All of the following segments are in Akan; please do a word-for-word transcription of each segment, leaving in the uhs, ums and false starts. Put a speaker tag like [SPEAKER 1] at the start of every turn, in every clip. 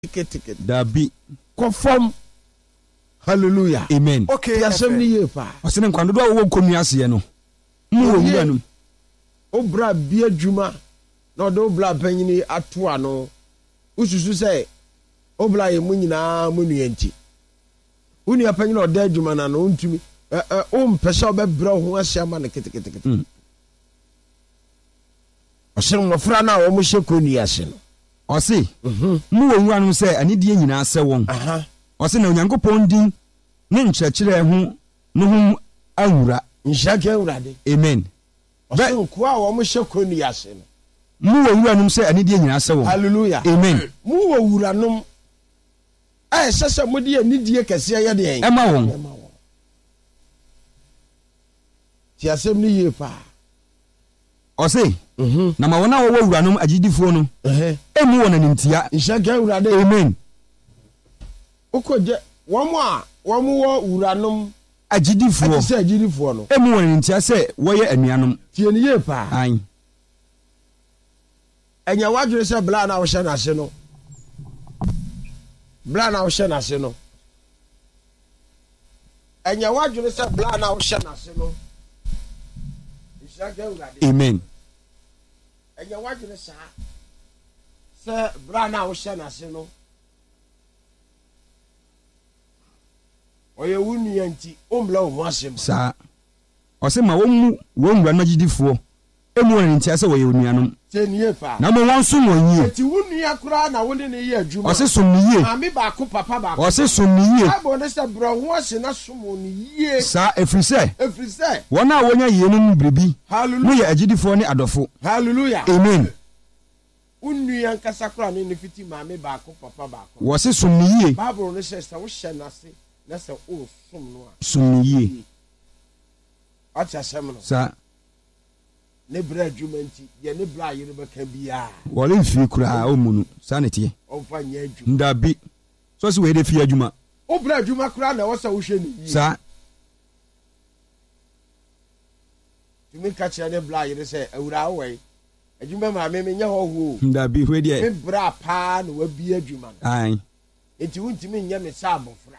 [SPEAKER 1] ticket ticket
[SPEAKER 2] dabi
[SPEAKER 1] confirm. Hallelujah.
[SPEAKER 2] Amen.
[SPEAKER 1] Okay, assembly ye pa.
[SPEAKER 2] Osene nkwando do wo konnu ase no. Mu wo wura no.
[SPEAKER 1] Obra bia djuma. Na do obla panyini ato ano. Ususu say obla ye mu nyina mu nuanti. Uni apanyini oda djuma na no ntumi. Eh eh o mpese obebra ho asia ma ne ketekete. Mm. Osene mo fra na wo mo hye ase no.
[SPEAKER 2] Osi. Mhm. Mu wo wura no say anidie nyina ase won. Aha. Ose na Onyankopɔn din ne nkyerɛkyerɛ ho no ho awura
[SPEAKER 1] nhyake awurade.
[SPEAKER 2] Amen.
[SPEAKER 1] Ose nko a wo mo hye koni ase no.
[SPEAKER 2] Mu wo wura no sɛ anidie nyina ase won.
[SPEAKER 1] Hallelujah.
[SPEAKER 2] Amen.
[SPEAKER 1] Mu wo wura no eh sese mo de anidie kɛse yɛ de en.
[SPEAKER 2] Ɛma won.
[SPEAKER 1] Ti asɛm ni ye pa.
[SPEAKER 2] Ose mhm na ma wona wo wura no agidifo no eh emu wona nimtia
[SPEAKER 1] nhyake awurade.
[SPEAKER 2] Amen.
[SPEAKER 1] Okoje womo a womo wo wuranom
[SPEAKER 2] agidifo
[SPEAKER 1] ati se agidifo no
[SPEAKER 2] emu wona nimtia se woyɛ anuanom
[SPEAKER 1] tie ne ye pa
[SPEAKER 2] an
[SPEAKER 1] enya wadwere se bla na wo hye na se no bla na wo hye na se no enya wadwere se bla na wo hye na se no ishaga urade.
[SPEAKER 2] Amen.
[SPEAKER 1] Enya wadwere sa se bla na wo hye na se no oye wunu yanti ombla ho asem
[SPEAKER 2] sa ose ma womu wo nwura no agidifo emu wona ntia se woyɛ onuanom
[SPEAKER 1] tenie pa
[SPEAKER 2] na mo won so wonye
[SPEAKER 1] eti wunu yakura na wone ne ye adwuma
[SPEAKER 2] ose som ne yie
[SPEAKER 1] ami ba ko papa ba ko
[SPEAKER 2] ose som ne yie
[SPEAKER 1] abo ne se bro ho ase na som ne yie
[SPEAKER 2] sa efrise
[SPEAKER 1] efrise
[SPEAKER 2] wona wonya yie no bribi
[SPEAKER 1] hallelujah
[SPEAKER 2] mo yɛ agidifo ne adofo.
[SPEAKER 1] Hallelujah.
[SPEAKER 2] Amen.
[SPEAKER 1] Unu yankasa kura ne ne fiti maame ba ko papa ba ko
[SPEAKER 2] wose som ne yie
[SPEAKER 1] bible ne se se wo hye na se na se o som no a
[SPEAKER 2] som ne yie
[SPEAKER 1] acha sem no
[SPEAKER 2] sa
[SPEAKER 1] ne bra adwumanti ye ne bra yire beka bia
[SPEAKER 2] wole mfie kura o munu sa ne tie
[SPEAKER 1] o fa nya adwuma
[SPEAKER 2] ndabi so se we de fie adwuma
[SPEAKER 1] o bra adwuma kura na wo se wo hwe ne yie
[SPEAKER 2] sa
[SPEAKER 1] tumi ka kire ne bra yire se awura we adwuma ma me me nya ho ho
[SPEAKER 2] ndabi we de
[SPEAKER 1] me bra pa na wa bi adwuma
[SPEAKER 2] ai
[SPEAKER 1] enti wuntimi nya me sa abofra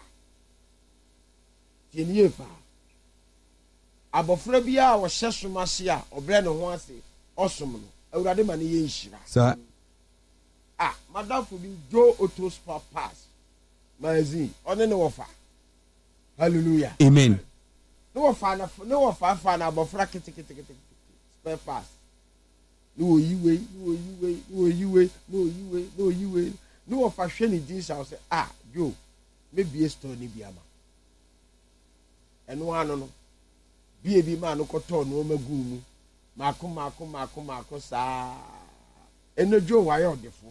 [SPEAKER 1] tie ne fa abofra bia wo hye somase a obre ne ho ase osom no awurade ma ne ye nhira
[SPEAKER 2] sa
[SPEAKER 1] ah madafo bi jo auto spare pass magazine one ne wofa. Hallelujah.
[SPEAKER 2] Amen.
[SPEAKER 1] Ne wofa na ne wofa fa na abofra kitikiti spare pass ne wo yiwe ne wo yiwe ne wo yiwe ne wo yiwe ne wo yiwe ne wofa hwe ne din sa say ah jo me bie store ni bia ma eno ano no bie bi ma no koto no magu mu mako mako mako mako sa eno jo wa yo defo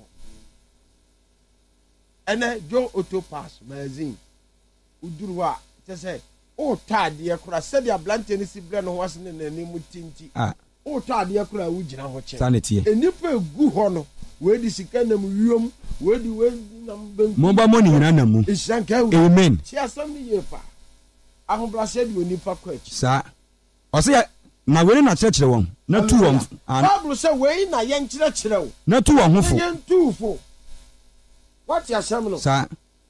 [SPEAKER 1] ene jo auto pass magazine uduruwa te say o tade yakura se dia blante ni sibre no ho ase ne nani mu tinti
[SPEAKER 2] ah
[SPEAKER 1] o tade yakura wo gina ho che
[SPEAKER 2] sanete
[SPEAKER 1] enipa egu ho no we di sika nam wiom we di we nam ben
[SPEAKER 2] mo ba mo ni nyina nam mu. Amen.
[SPEAKER 1] Ti asam ni ye pa ahobrase di onipa kwachi
[SPEAKER 2] sa ose na we na kyerɛkyerɛ wɔn na tu wɔn
[SPEAKER 1] Bible say we na ye nkyerɛkyerɛ wo
[SPEAKER 2] na tu wɔn hofo
[SPEAKER 1] ye ntufo what ya asam no
[SPEAKER 2] sa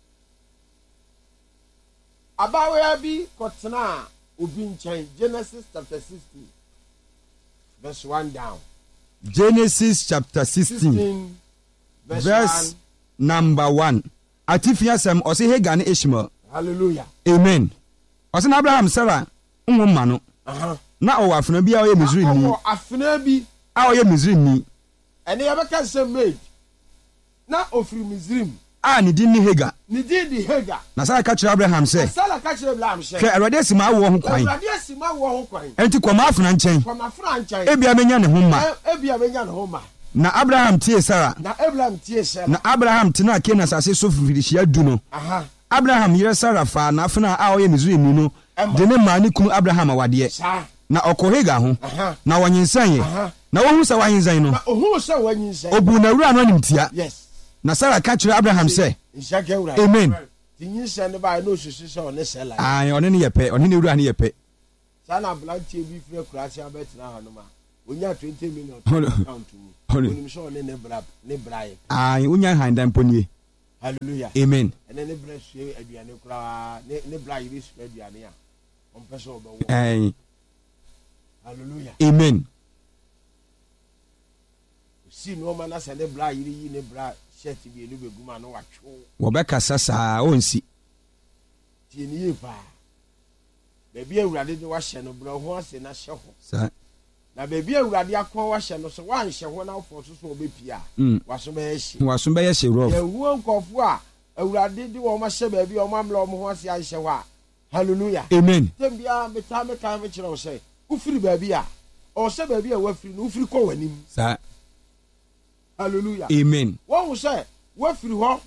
[SPEAKER 1] abawa bi kotena obi nkyɛn Genesis chapter sixteen verse one down.
[SPEAKER 2] Genesis chapter sixteen verse, verse number one. Atifia sem ose Hagar ne Ishmael.
[SPEAKER 1] Hallelujah.
[SPEAKER 2] Amen. Ose na Abraham Sarah nwoma no.
[SPEAKER 1] Aha.
[SPEAKER 2] Na o afena bi a o ye Misraim ni.
[SPEAKER 1] O afena bi
[SPEAKER 2] a o ye Misraim ni.
[SPEAKER 1] Ene ya beka se maid. Na ofri Misraim.
[SPEAKER 2] Ah ni din ni Hagar.
[SPEAKER 1] Ni din di Hagar.
[SPEAKER 2] Na Sarah ka kire Abraham se.
[SPEAKER 1] Sarah ka kire Abraham se.
[SPEAKER 2] Hwe Awurade asima wo ho kwan.
[SPEAKER 1] Awurade asima wo ho kwan.
[SPEAKER 2] Enti koma afena nkyɛn.
[SPEAKER 1] Koma afena nkyɛn.
[SPEAKER 2] Ebia menya ne ho ma.
[SPEAKER 1] Ebia menya ne ho ma.
[SPEAKER 2] Na Abraham tie Sarah.
[SPEAKER 1] Na Abraham tie Sarah.
[SPEAKER 2] Na Abraham tena Kenan asase so fifirihia du no.
[SPEAKER 1] Aha.
[SPEAKER 2] Abraham yere Sarah fa na afena a o ye Misraim ni no. De ne ma ne kunu Abraham awade.
[SPEAKER 1] Sa.
[SPEAKER 2] Na ɔkɔ Hagar ho.
[SPEAKER 1] Aha.
[SPEAKER 2] Na wɔnyensan ye. Na wɔhu sɛ wɔnyensan no.
[SPEAKER 1] Na ohu sɛ wɔnyensan.
[SPEAKER 2] Obu na wura no animtia.
[SPEAKER 1] Yes.
[SPEAKER 2] Na Sarah ka kyerɛ Abraham sɛ. Amen.
[SPEAKER 1] Tinyin ne ba no susu sɛ ɔne sɛla.
[SPEAKER 2] Ah, ɔne ne yɛ pɛ, ɔne ne wura ne yɛ pɛ.
[SPEAKER 1] Sana blanche bi fire kurasi abetena ha no ma. Onya twenty million account mu. Onim sɛ ɔne ne bra ne bra yɛ.
[SPEAKER 2] Ah, onya handan ponie.
[SPEAKER 1] hallelujah
[SPEAKER 2] amen
[SPEAKER 1] ene ne bra sue aduane kura ne ne bra yiri sue aduane a on person obawo
[SPEAKER 2] eh
[SPEAKER 1] hallelujah
[SPEAKER 2] amen
[SPEAKER 1] si no ma na se ne bra yiri yi ne bra shirt bi enu beguma no watwo
[SPEAKER 2] wo be kasa saa onsi
[SPEAKER 1] ti ni ye pa bebi awurade de wahye no bra ho ase na hye ho
[SPEAKER 2] sa
[SPEAKER 1] na bebi awurade akọ wahye no so wan hye ho na ofo so so obepia waso be hye
[SPEAKER 2] waso be hye ro
[SPEAKER 1] ewu nkofo a awurade de wo ma hye bebi o ma mla o ho ase anhye ho a hallelujah
[SPEAKER 2] amen
[SPEAKER 1] tembia meta meta me kire o se ufiri bebi a o se bebi a wafiri no ufiri ko wanim
[SPEAKER 2] sa
[SPEAKER 1] hallelujah
[SPEAKER 2] amen
[SPEAKER 1] wo se wafiri ho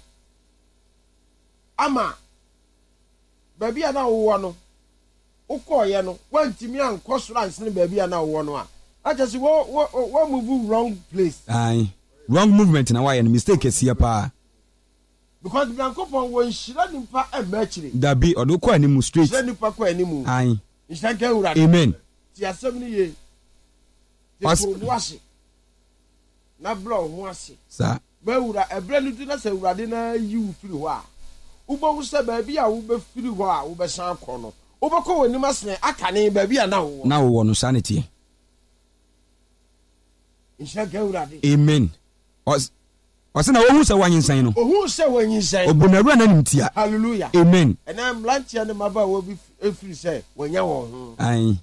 [SPEAKER 1] ama bebi a na wo no ukoye no wantimi anko soro ansene baabi a na wo no a ajese wo wo move wrong place
[SPEAKER 2] ai wrong movement na why mistake esia pa
[SPEAKER 1] because Brankopon wo nhira nimpa emachire
[SPEAKER 2] da bi odo ko animu straight
[SPEAKER 1] nhira nimpa ko animu
[SPEAKER 2] ai
[SPEAKER 1] nsanka urade
[SPEAKER 2] amen
[SPEAKER 1] ti asem ni ye ti ko wase na blo ho ase
[SPEAKER 2] sa
[SPEAKER 1] ba ura ebre nu tu na se urade na yi u firi ho a ubo wo se baabi a wo be firi ho a wo be san ko no ubako woni masne akane baabi a na wo
[SPEAKER 2] na wo no sanity
[SPEAKER 1] nsanka urade
[SPEAKER 2] amen os os na wo hu se wanyensan no
[SPEAKER 1] ohu se wanyensan
[SPEAKER 2] obunaru na nimtia
[SPEAKER 1] hallelujah
[SPEAKER 2] amen
[SPEAKER 1] ena mlantia ne maba wo bi efiri se wanya wo ho
[SPEAKER 2] ai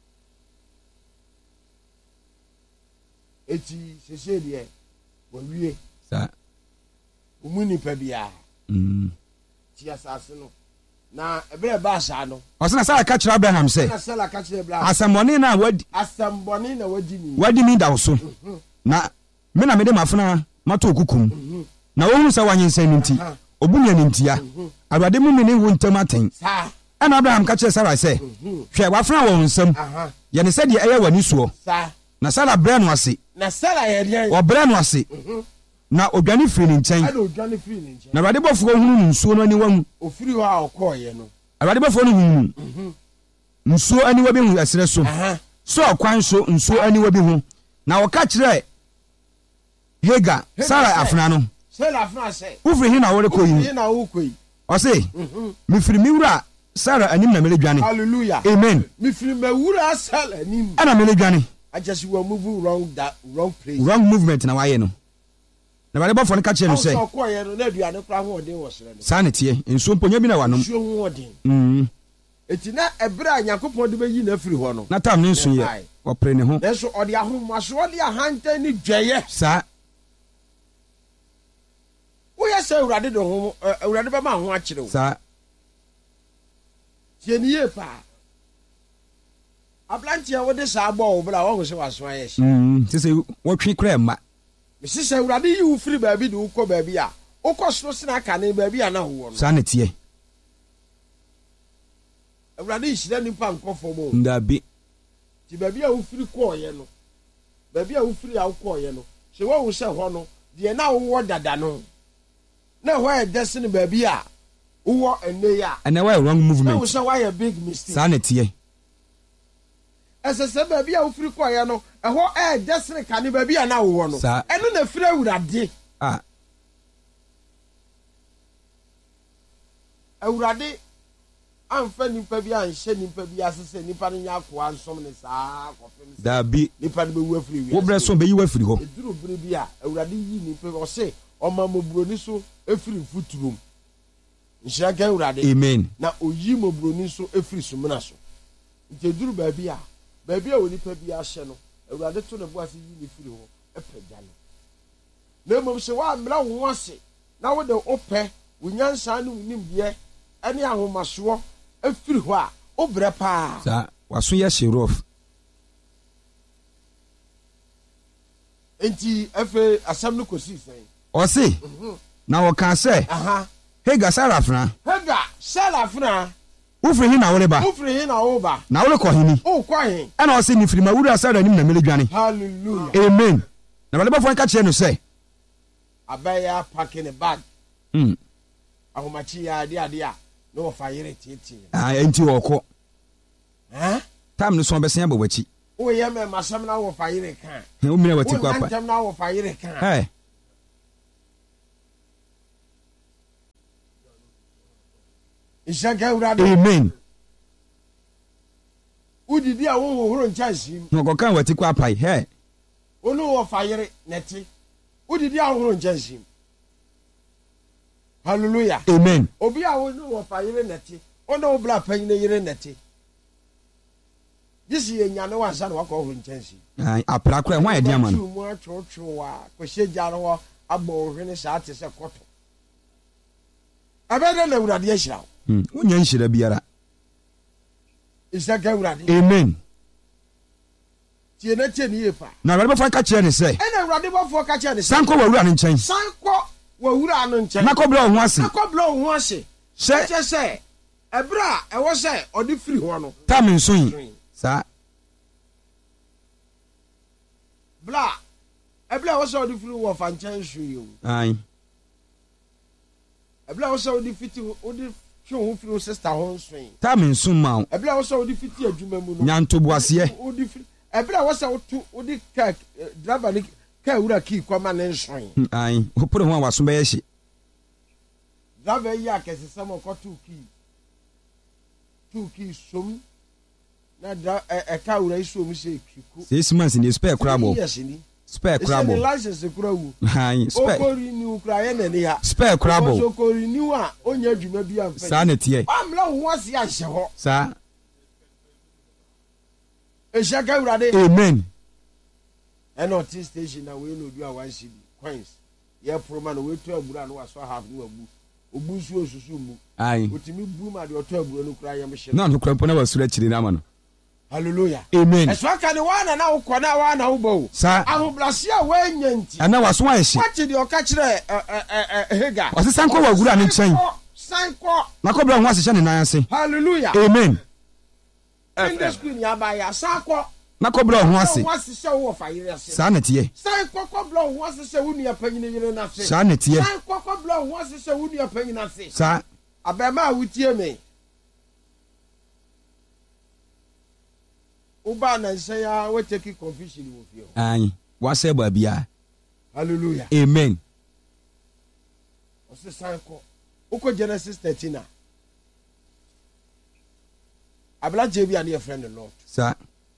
[SPEAKER 1] eti sese de wo wie
[SPEAKER 2] sa
[SPEAKER 1] umuni pa bia
[SPEAKER 2] mm
[SPEAKER 1] ti asase no na ebere ba sa no
[SPEAKER 2] os na sa ka kira Abraham se
[SPEAKER 1] na sala ka kira Abraham
[SPEAKER 2] asamone na wadi
[SPEAKER 1] asambone na wadi ni
[SPEAKER 2] wadi mi da so na me na me de mafuna mato okukum na wo hu se wanyensan nti obunya ntia awade mu me ne wo ntam aten
[SPEAKER 1] sa
[SPEAKER 2] ana Abraham ka kira Sarah se hwe wafuna wo nsam ye ne se de eye wani suo
[SPEAKER 1] sa
[SPEAKER 2] na Sarah bre no ase
[SPEAKER 1] na sala ye de
[SPEAKER 2] o bre no ase na odwane firi ne nkyɛn
[SPEAKER 1] ana odwane firi ne nkyɛn
[SPEAKER 2] na awade bɔfo hunu nsuo no ani wahu
[SPEAKER 1] ofiri ho a okoye no
[SPEAKER 2] awade bɔfo no hunu nsuo ani wa bi hu asere so so okwan so nsuo ani wa bi hu na wɔka kyerɛ Hagar Sarah afna no
[SPEAKER 1] sala afna se
[SPEAKER 2] ufiri hi na wore koyi
[SPEAKER 1] hi na wo koyi
[SPEAKER 2] ɔse me firi mi wura Sarah anim na mele dwane
[SPEAKER 1] hallelujah
[SPEAKER 2] amen
[SPEAKER 1] me firi ma wura sala anim
[SPEAKER 2] ana mele dwane
[SPEAKER 1] I just will move wrong that wrong place
[SPEAKER 2] wrong movement na waye no na bare bɔfo no ka kyerɛ no sɛ
[SPEAKER 1] so koye no na aduane kra ho odin wo sere no
[SPEAKER 2] saa ne tie nsuo mponya bi na wanom
[SPEAKER 1] nsuo ho odin
[SPEAKER 2] mm
[SPEAKER 1] eti na ebere a Yakobon de bayi na firi ho no
[SPEAKER 2] na tam ne nso ye opre ne ho
[SPEAKER 1] na so ode ahomaso ode ahanta ni dweye
[SPEAKER 2] saa
[SPEAKER 1] wo ya se urade de ho urade ba ma ho a kire wo
[SPEAKER 2] saa
[SPEAKER 1] tie ni ye pa ablantia wo de saa bo wo bla wo ho se waso aye shi
[SPEAKER 2] mm sese wo twe kra ma
[SPEAKER 1] me sese urade yi wo firi baabi de wo kɔ baabi a wo kɔ soro sina ka ne baabi a na ho no
[SPEAKER 2] saa ne tie
[SPEAKER 1] urade yi shira nipa nkɔfo mo
[SPEAKER 2] ndabi
[SPEAKER 1] ti baabi a wo firi kɔ ye no baabi a wo firi a wo kɔ ye no se wo wo se ho no de na wo wo dada no na ho e desine baabi a wo enne ya
[SPEAKER 2] and why wrong
[SPEAKER 1] na
[SPEAKER 2] movement
[SPEAKER 1] wo se why a big mistake
[SPEAKER 2] saa ne tie
[SPEAKER 1] esese baabi a wo firi kɔ ye no ɛho e desine ka ne baabi a na wo no
[SPEAKER 2] Saa.
[SPEAKER 1] ɛno na firi awurade
[SPEAKER 2] ah
[SPEAKER 1] awurade amfa nipa bi anhyɛ nipa bi asese nipa no nya akoa nsom ne saa kɔfem sɛ
[SPEAKER 2] dabi
[SPEAKER 1] nipa no bɛwu afiri wi
[SPEAKER 2] wo bre so be yi wa firi ho
[SPEAKER 1] eduru bere bi a awurade yi nipa bi ɔse ɔma moburoni so efiri mfuturom nhyira ka awurade
[SPEAKER 2] amen
[SPEAKER 1] na oyi moburoni so efiri sumuna so nti eduru baabi a baabi a onipa bi ahyɛ no awurade to ne bo ase yi ne firi ho ɛpɛgya no na mmom sɛ woammra wo ho ase na wode wopɛ wo nyansa ne wo nimdeɛ ɛne ahomasoɔ afiri hɔ a wobrɛ paa
[SPEAKER 2] saa waso ya sherof
[SPEAKER 1] enti afei asɛm no kɔsii sɛn
[SPEAKER 2] ɔse na wɔka sɛ
[SPEAKER 1] aha
[SPEAKER 2] Hagar Sarah afna
[SPEAKER 1] Hagar Sarah afna
[SPEAKER 2] ufiri hi na wore ba
[SPEAKER 1] wofiri he na woba
[SPEAKER 2] na wore kɔ hini
[SPEAKER 1] wokɔ he
[SPEAKER 2] ɛna ɔse ni firi ma wura Sarah anim na mele dwane
[SPEAKER 1] hallelujah
[SPEAKER 2] amen na bare bɔfo ka kyerɛ no sɛ
[SPEAKER 1] abaya packing a bag
[SPEAKER 2] mm
[SPEAKER 1] ahomachi ya ade ade a na wɔfa yere tietie
[SPEAKER 2] ah enti wɔkɔ
[SPEAKER 1] ha
[SPEAKER 2] tam no so bɛsen abɔ wachi
[SPEAKER 1] woyɛ mɛ masɛm na wɔfa yere kan
[SPEAKER 2] o mira wati kwa
[SPEAKER 1] wo
[SPEAKER 2] pa
[SPEAKER 1] nantem na wɔfa yere kan
[SPEAKER 2] eh
[SPEAKER 1] Ishaka urade.
[SPEAKER 2] Amen.
[SPEAKER 1] Udidi a wo horo nchasim.
[SPEAKER 2] No ko kan wati kwa pai. He.
[SPEAKER 1] Onu wo fayere neti. Udidi a horo nchasim. Hallelujah.
[SPEAKER 2] Amen.
[SPEAKER 1] Obi a wo no wo fayere neti. Ono wo bla pan ne yere neti. Yisi enyane wansa na wakọ horo nchasim.
[SPEAKER 2] Ai apra kra ho ayedi ama no.
[SPEAKER 1] Mu atwotwoa ko hyejare ho abọ ohwene saa te se koto. Abede na urade ahira.
[SPEAKER 2] Hmm. Wonya nhira biara.
[SPEAKER 1] Ishaka urade.
[SPEAKER 2] Amen.
[SPEAKER 1] Tie na tie ni yefa.
[SPEAKER 2] Na urade bofo ka kire ne se.
[SPEAKER 1] Ena urade bofo ka kire ne se.
[SPEAKER 2] Sanko wa wura ne nchen.
[SPEAKER 1] Sanko wa wura no nchen.
[SPEAKER 2] Na ko bla ho ase.
[SPEAKER 1] Na ko bla ho ase.
[SPEAKER 2] Se
[SPEAKER 1] che se ebra e wo se odi free ho no.
[SPEAKER 2] Ta me nso yi. Sa
[SPEAKER 1] bla ebla wo se odi free wo fa nchen hwe yo.
[SPEAKER 2] ai.
[SPEAKER 1] Ebla wo se odi fiti odi hwe ho free sister ho nso yi.
[SPEAKER 2] Ta me nso ma wo.
[SPEAKER 1] Ebla wo se odi fiti adwuma mu no.
[SPEAKER 2] Nyanto boase.
[SPEAKER 1] Odi free ebla wo se otu odi ka driver ni ka wura ki kwama ne nso yi.
[SPEAKER 2] Ai, oporo ho awaso be ye hye.
[SPEAKER 1] Driver yi akese samo ko tu ki. Tu ki som na da e ka wura iso mu se kiku.
[SPEAKER 2] Six months in the spare crabo.
[SPEAKER 1] Yes ni.
[SPEAKER 2] Spare crabo.
[SPEAKER 1] It's license kura wu.
[SPEAKER 2] Ai, spare.
[SPEAKER 1] Okori ni ukra ye na ni ha.
[SPEAKER 2] Spare crabo.
[SPEAKER 1] Okori ni wa onya adwuma bi amfa.
[SPEAKER 2] Sa na tie.
[SPEAKER 1] Amla ho ase ahye ho.
[SPEAKER 2] Sa.
[SPEAKER 1] Eshaka urade.
[SPEAKER 2] Amen.
[SPEAKER 1] Eno T station na we no du a one C D coins. Ye proma no we to abura no aso half no abu. Obu su osusu mu.
[SPEAKER 2] Ai.
[SPEAKER 1] Otimi bu ma de oto abura no kura ye mhye.
[SPEAKER 2] Na no kura po na wasura chiri na ma no.
[SPEAKER 1] Hallelujah.
[SPEAKER 2] Amen.
[SPEAKER 1] Eso aka ne wana na ukọ na wana ubo.
[SPEAKER 2] Sa.
[SPEAKER 1] Ahoblase a wanya nti.
[SPEAKER 2] Ana waso wa ehye.
[SPEAKER 1] Wachi de oka kire Hega.
[SPEAKER 2] Wase sanko wa gura ne nchen.
[SPEAKER 1] Sanko.
[SPEAKER 2] Na ko bla ho ase hye ne nan ase.
[SPEAKER 1] Hallelujah.
[SPEAKER 2] Amen.
[SPEAKER 1] In the screen ya ba ya sanko.
[SPEAKER 2] Na ko bla ho ase.
[SPEAKER 1] Wase se wo fa yire ase.
[SPEAKER 2] Sa na tie.
[SPEAKER 1] Sanko ko bla ho ase se wunu ya panyine yire na ase.
[SPEAKER 2] Sa na tie.
[SPEAKER 1] Sanko ko bla ho ase se wunu ya panyine ase.
[SPEAKER 2] Sa.
[SPEAKER 1] Abema wutie me. Uba na nse ya we take confusion wo fie.
[SPEAKER 2] Ai, wase ba bia.
[SPEAKER 1] Hallelujah.
[SPEAKER 2] Amen.
[SPEAKER 1] Ose sanko. Uko Genesis thirteen. Abla jebi ani a friend the Lord.
[SPEAKER 2] Sa.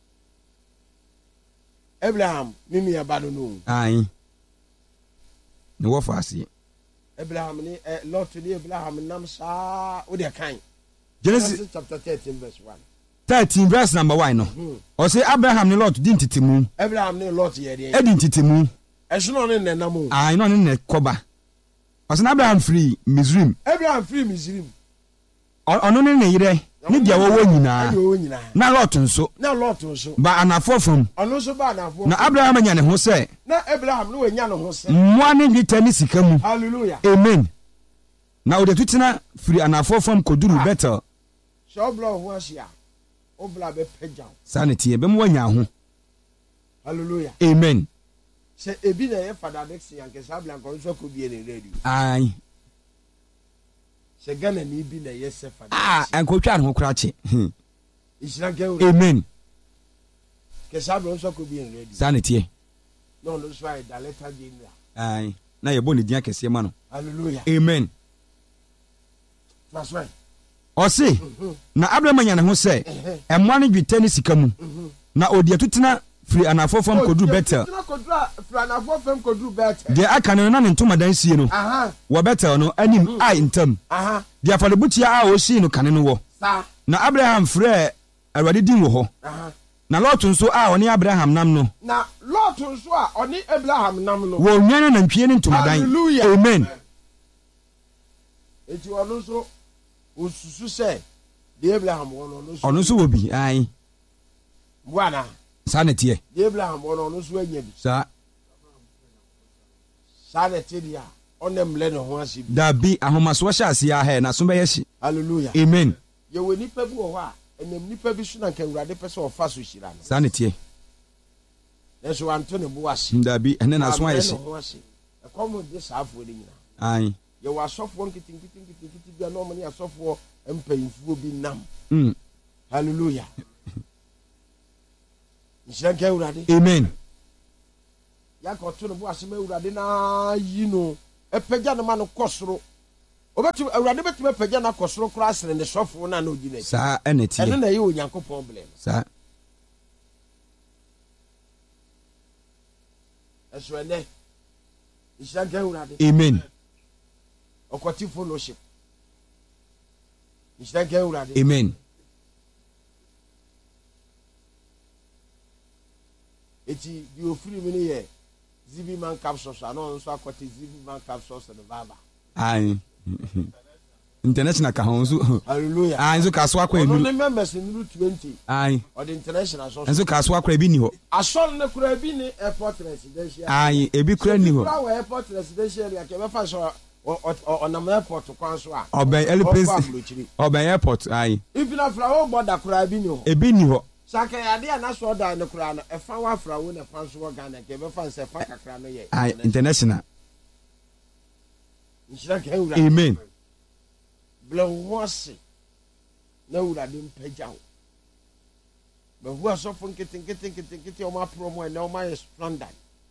[SPEAKER 1] Abraham mimi ya bado no.
[SPEAKER 2] Ai. Ne wo fa ase.
[SPEAKER 1] Abraham ni eh, Lord ni Abraham nam sa o de kan.
[SPEAKER 2] Genesis
[SPEAKER 1] chapter thirteen verse one.
[SPEAKER 2] thirteen verse number one no. O say Abraham ni Lot di ntitemu.
[SPEAKER 1] Abraham ni Lot ye de.
[SPEAKER 2] E di ntitemu.
[SPEAKER 1] Eso no ne nenam.
[SPEAKER 2] Ai no ne ne koba. O say Abraham free Misrim.
[SPEAKER 1] Abraham free Misrim.
[SPEAKER 2] Ono ne ne yire. Ni dia wo nyina.
[SPEAKER 1] Wo nyina.
[SPEAKER 2] Na Lot nso.
[SPEAKER 1] Na Lot nso.
[SPEAKER 2] Ba anafo fam.
[SPEAKER 1] Ono nso ba anafo.
[SPEAKER 2] Na Abraham nya ne ho se.
[SPEAKER 1] Na Abraham no nya ne ho se.
[SPEAKER 2] Mmoa ne nwita ni sika mu.
[SPEAKER 1] Hallelujah.
[SPEAKER 2] Amen. Na ode tutina free anafo fam koduru better.
[SPEAKER 1] So blow ho asia. Obla be pejaw.
[SPEAKER 2] Sanity be mo nya ho.
[SPEAKER 1] Hallelujah.
[SPEAKER 2] Amen.
[SPEAKER 1] Se ebi na ye Father Dixon yanke sabla nko so ko bi e radio.
[SPEAKER 2] Ai.
[SPEAKER 1] Se Ghana ni bi na ye se Father.
[SPEAKER 2] Ah, enko twa ho kra che.
[SPEAKER 1] Isra ge.
[SPEAKER 2] Amen.
[SPEAKER 1] Ke sabla so ko bi e radio.
[SPEAKER 2] Sanity.
[SPEAKER 1] No no so ai da letter di nra.
[SPEAKER 2] Ai. Na ye boni dia kese ma no.
[SPEAKER 1] Hallelujah.
[SPEAKER 2] Amen.
[SPEAKER 1] That's right.
[SPEAKER 2] O se na Abraham nya ne ho se emwa ne dwita ni sika mu. Na odi atutena free anafo fam kodu better.
[SPEAKER 1] Atutena kodu free anafo fam kodu better.
[SPEAKER 2] De aka ne na ne ntoma dan sie no.
[SPEAKER 1] Aha.
[SPEAKER 2] Wo better no anim ai ntam.
[SPEAKER 1] Aha.
[SPEAKER 2] De afalebutia a o si no kane no wo.
[SPEAKER 1] Sa.
[SPEAKER 2] Na Abraham frɛ Awurade din wo ho.
[SPEAKER 1] Aha.
[SPEAKER 2] Na Lot nso a oni Abraham nam no.
[SPEAKER 1] Na Lot nso a oni Abraham nam no.
[SPEAKER 2] Wo nwana na ntwie ne ntoma dan.
[SPEAKER 1] Hallelujah.
[SPEAKER 2] Amen.
[SPEAKER 1] Eti ono nso osusu se de Abraham wono no so.
[SPEAKER 2] Ono nso wo bi ai.
[SPEAKER 1] Bwana.
[SPEAKER 2] Sa ne tie.
[SPEAKER 1] De Abraham wono no so anya bi.
[SPEAKER 2] Sa.
[SPEAKER 1] Sa ne tie dia. Onem le no ho ase bi.
[SPEAKER 2] Da bi ahomaso hye ase ya he na so be ye hye.
[SPEAKER 1] Hallelujah.
[SPEAKER 2] Amen.
[SPEAKER 1] Ye we nipa bi wo ho a enem nipa bi so na kan Awurade pese ofa so hira no.
[SPEAKER 2] Sa ne tie.
[SPEAKER 1] Yeso anto ne bo ase.
[SPEAKER 2] Da bi ene na so aye hye.
[SPEAKER 1] E komo de saafo de nyina.
[SPEAKER 2] Ai.
[SPEAKER 1] Ye wa sofo nkitinkitinkitinkitin bi na omani asofo empayinfuo bi nam.
[SPEAKER 2] Mm.
[SPEAKER 1] Hallelujah. Nshaka Awurade.
[SPEAKER 2] Amen.
[SPEAKER 1] Ya ko to no bo ase ma Awurade na yi no. Epagya no ma no kosoro. obetu awurade betu pagya na kosoro kora asere ne sofo na na ogina
[SPEAKER 2] sa eneti
[SPEAKER 1] ene na ye onyankopon blem
[SPEAKER 2] sa
[SPEAKER 1] eso ene ishanka awurade
[SPEAKER 2] amen
[SPEAKER 1] okoti fellowship ishanka awurade
[SPEAKER 2] amen
[SPEAKER 1] eti di ofiri mi ne ye zibi man capsules ano nso akoti zibi man capsules ne baba
[SPEAKER 2] ai international ka honzo
[SPEAKER 1] hallelujah
[SPEAKER 2] ai nso kaso akwa enu
[SPEAKER 1] no members in twenty
[SPEAKER 2] ai
[SPEAKER 1] or the international so
[SPEAKER 2] nso kaso akwa bi ni ho
[SPEAKER 1] asol ne kura bi ni airport residential
[SPEAKER 2] ai ebi kura ni ho
[SPEAKER 1] kura airport residential ya ke be fa so on airport kwan so a
[SPEAKER 2] oben elpes oben airport ai
[SPEAKER 1] ibina flawo border kura bi ni ho
[SPEAKER 2] ebi ni ho
[SPEAKER 1] saka ya de na so da ne kura no e fa wa flawo ne fa so Ghana ke be fa se fa kakra no ye
[SPEAKER 2] ai international
[SPEAKER 1] amen blawose na urade mpagya wo bahu asofo nkete nkete nkete nkete o ma promo na o ma standard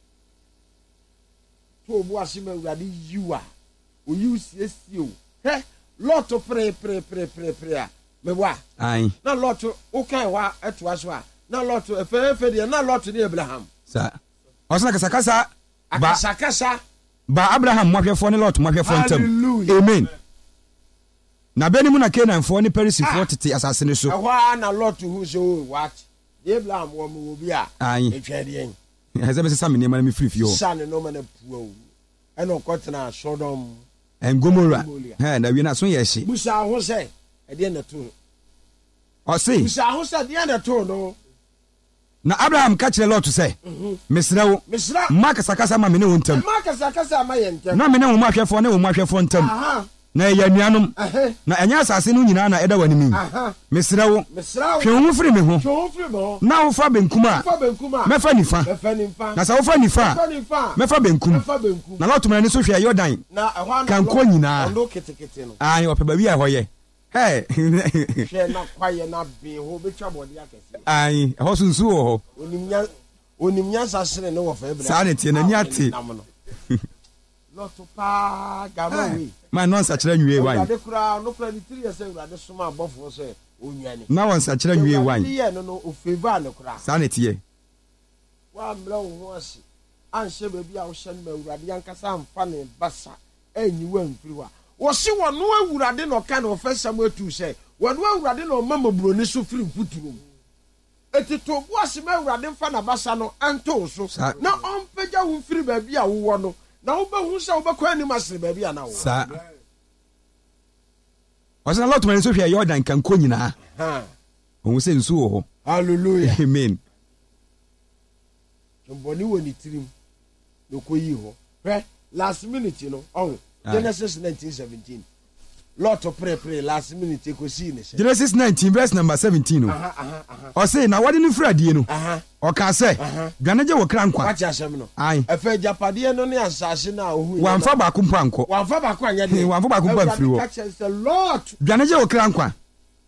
[SPEAKER 1] to obu asima urade yiwa o yiu siesie o he lot pre pre pre pre pre a mebwa
[SPEAKER 2] ai
[SPEAKER 1] na lot o kan wa eto aso a na lot efe efe de na lot ni Abraham
[SPEAKER 2] sa osana kasa kasa
[SPEAKER 1] ba kasa kasa
[SPEAKER 2] ba Abraham mwahwefo ne Lot mwahwefo ntam amen na beni mu na Canaan fo ne Perisifo tete asase ne so
[SPEAKER 1] ehwa na Lot hu so what Abraham wo mu obi a etwade yen
[SPEAKER 2] eze be sesa me ne ma me free fi ho
[SPEAKER 1] sa ne no ma na puo e no kotena Sodom
[SPEAKER 2] en Gomorrah he na wi na so ye hye
[SPEAKER 1] busa ho se e de na to
[SPEAKER 2] o se
[SPEAKER 1] busa ho se de na to no
[SPEAKER 2] na Abraham ka kire Lot say mesrawo maka sakasa ma me ne wontam
[SPEAKER 1] maka sakasa ma ye ntam
[SPEAKER 2] na me ne wo mahwefo ne wo mahwefo ntam na ya nuanom na enya asase no nyina na eda wani mi mesrawo hwe wo firi me ho na wo fa benkum a mefa nifa na sa wo fa nifa mefa benkum na Lot mani so hwe Jordan kan ko nyina ai wo pe ba wi a hoye hey
[SPEAKER 1] hwe na kwaye na be ho be twa bode akese
[SPEAKER 2] ai ho sunsu ho
[SPEAKER 1] onimnya onimnya sasere ne wo fa ebra
[SPEAKER 2] sa ne tie na ni ate
[SPEAKER 1] Lot pa garowi
[SPEAKER 2] man non sa kire nwie wan
[SPEAKER 1] de kura no kura ni three years urade soma abofo so onwani
[SPEAKER 2] na won sa kire nwie wan
[SPEAKER 1] ye no no ofeva ne kura
[SPEAKER 2] sa ne tie
[SPEAKER 1] wa mra wo ho ase anhye ba bi a wo hye no urade yankasa amfa ne basa anyi wa mfiriwa wo se wo no awurade no ka no fa Samuel tu se wo no awurade no mama buroni so firi mfuturo eti to bu ase ma awurade mfa na basa no anto so na ompagya wo mfiri ba bi a wo no na wo ba hu sa wo ba kwa ni masere ba bi a na wo
[SPEAKER 2] sa osana Lot mani so hwe Jordan kan ko nyina
[SPEAKER 1] ha
[SPEAKER 2] o se nsu ho
[SPEAKER 1] hallelujah
[SPEAKER 2] amen
[SPEAKER 1] jomboni woni tirim no ko yi ho hwe last minute no oh Genesis nineteen seventeen Lot pray pray last minute ko si ne se
[SPEAKER 2] Genesis nineteen verse number seventeen
[SPEAKER 1] aha aha aha
[SPEAKER 2] o say na wade no frade no
[SPEAKER 1] aha
[SPEAKER 2] o ka say dwaneje wo kra nkwa
[SPEAKER 1] wacha asem no
[SPEAKER 2] ai
[SPEAKER 1] efe japade no ne asase na ohu
[SPEAKER 2] wan fa ba kumpa nko
[SPEAKER 1] wan fa ba kwa nya de
[SPEAKER 2] wan fa ba kumpa firi wo
[SPEAKER 1] wacha say Lot
[SPEAKER 2] dwaneje wo kra nkwa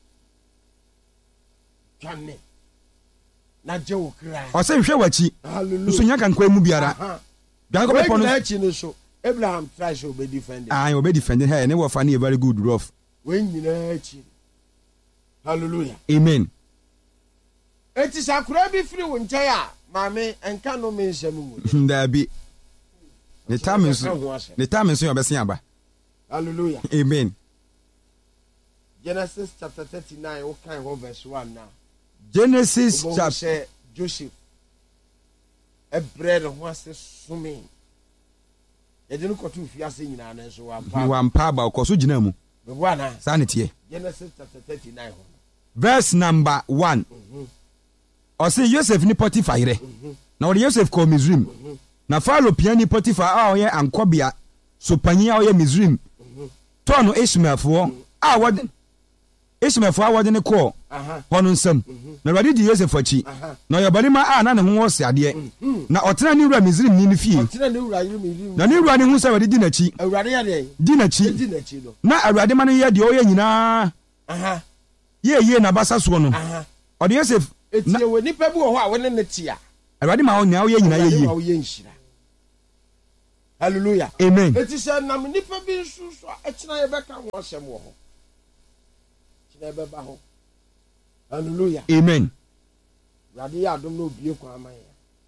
[SPEAKER 1] twane na je wo kra
[SPEAKER 2] o say hwe wachi
[SPEAKER 1] hallelujah
[SPEAKER 2] so nya kan kwa mu biara dwan ko be pono
[SPEAKER 1] na chi no so Abraham tries to be defended.
[SPEAKER 2] Ah, you be defending her. Never find a very good rough.
[SPEAKER 1] When you know, hallelujah.
[SPEAKER 2] Amen.
[SPEAKER 1] It is a crabby free when Jaya, mammy, and cannot mention
[SPEAKER 2] There be the time is the time is your best yamba.
[SPEAKER 1] Hallelujah.
[SPEAKER 2] Amen.
[SPEAKER 1] Genesis chapter thirty-nine, what kind of verse one now?
[SPEAKER 2] Genesis chapter
[SPEAKER 1] Joseph. A bread of what's swimming. You didn't go to Fiasi in an answer.
[SPEAKER 2] One paba or Kosujina mu.
[SPEAKER 1] The one
[SPEAKER 2] sanity.
[SPEAKER 1] Genesis chapter thirty-nine.
[SPEAKER 2] Verse number one. Or say Joseph ni Potiphar. Now Joseph called Mizrim. Na follow piani Potiphar ah oye ankobia so panyia oye Mizrim. Tono Ishmael for ah what Ishmael for what ne call. Hono nsam. Na Awurade di Joseph achi. Na yobarima ah na ne ho wose ade. Na otena ni wura Mizrim ni ne fie.
[SPEAKER 1] Otena ni wura Mizrim.
[SPEAKER 2] Na ni wura ne hu sa Awurade di na chi.
[SPEAKER 1] Awurade ya de.
[SPEAKER 2] Di na chi.
[SPEAKER 1] Di na chi do.
[SPEAKER 2] Na Awurade ma no ye de oye nyina.
[SPEAKER 1] Aha.
[SPEAKER 2] Ye ye na basa so no.
[SPEAKER 1] Aha.
[SPEAKER 2] Ode Joseph
[SPEAKER 1] etie we nipa bi wo ho a woni ne tia.
[SPEAKER 2] Awurade ma wo nya oye nyina ye ye.
[SPEAKER 1] Awurade ma wo ye nhira. hallelujah
[SPEAKER 2] amen
[SPEAKER 1] it is a nam nipa bi nso so a kyina ye beka ho asem wo ho kyina be ba ho hallelujah
[SPEAKER 2] amen
[SPEAKER 1] radi ya dom no bie kwa aman ya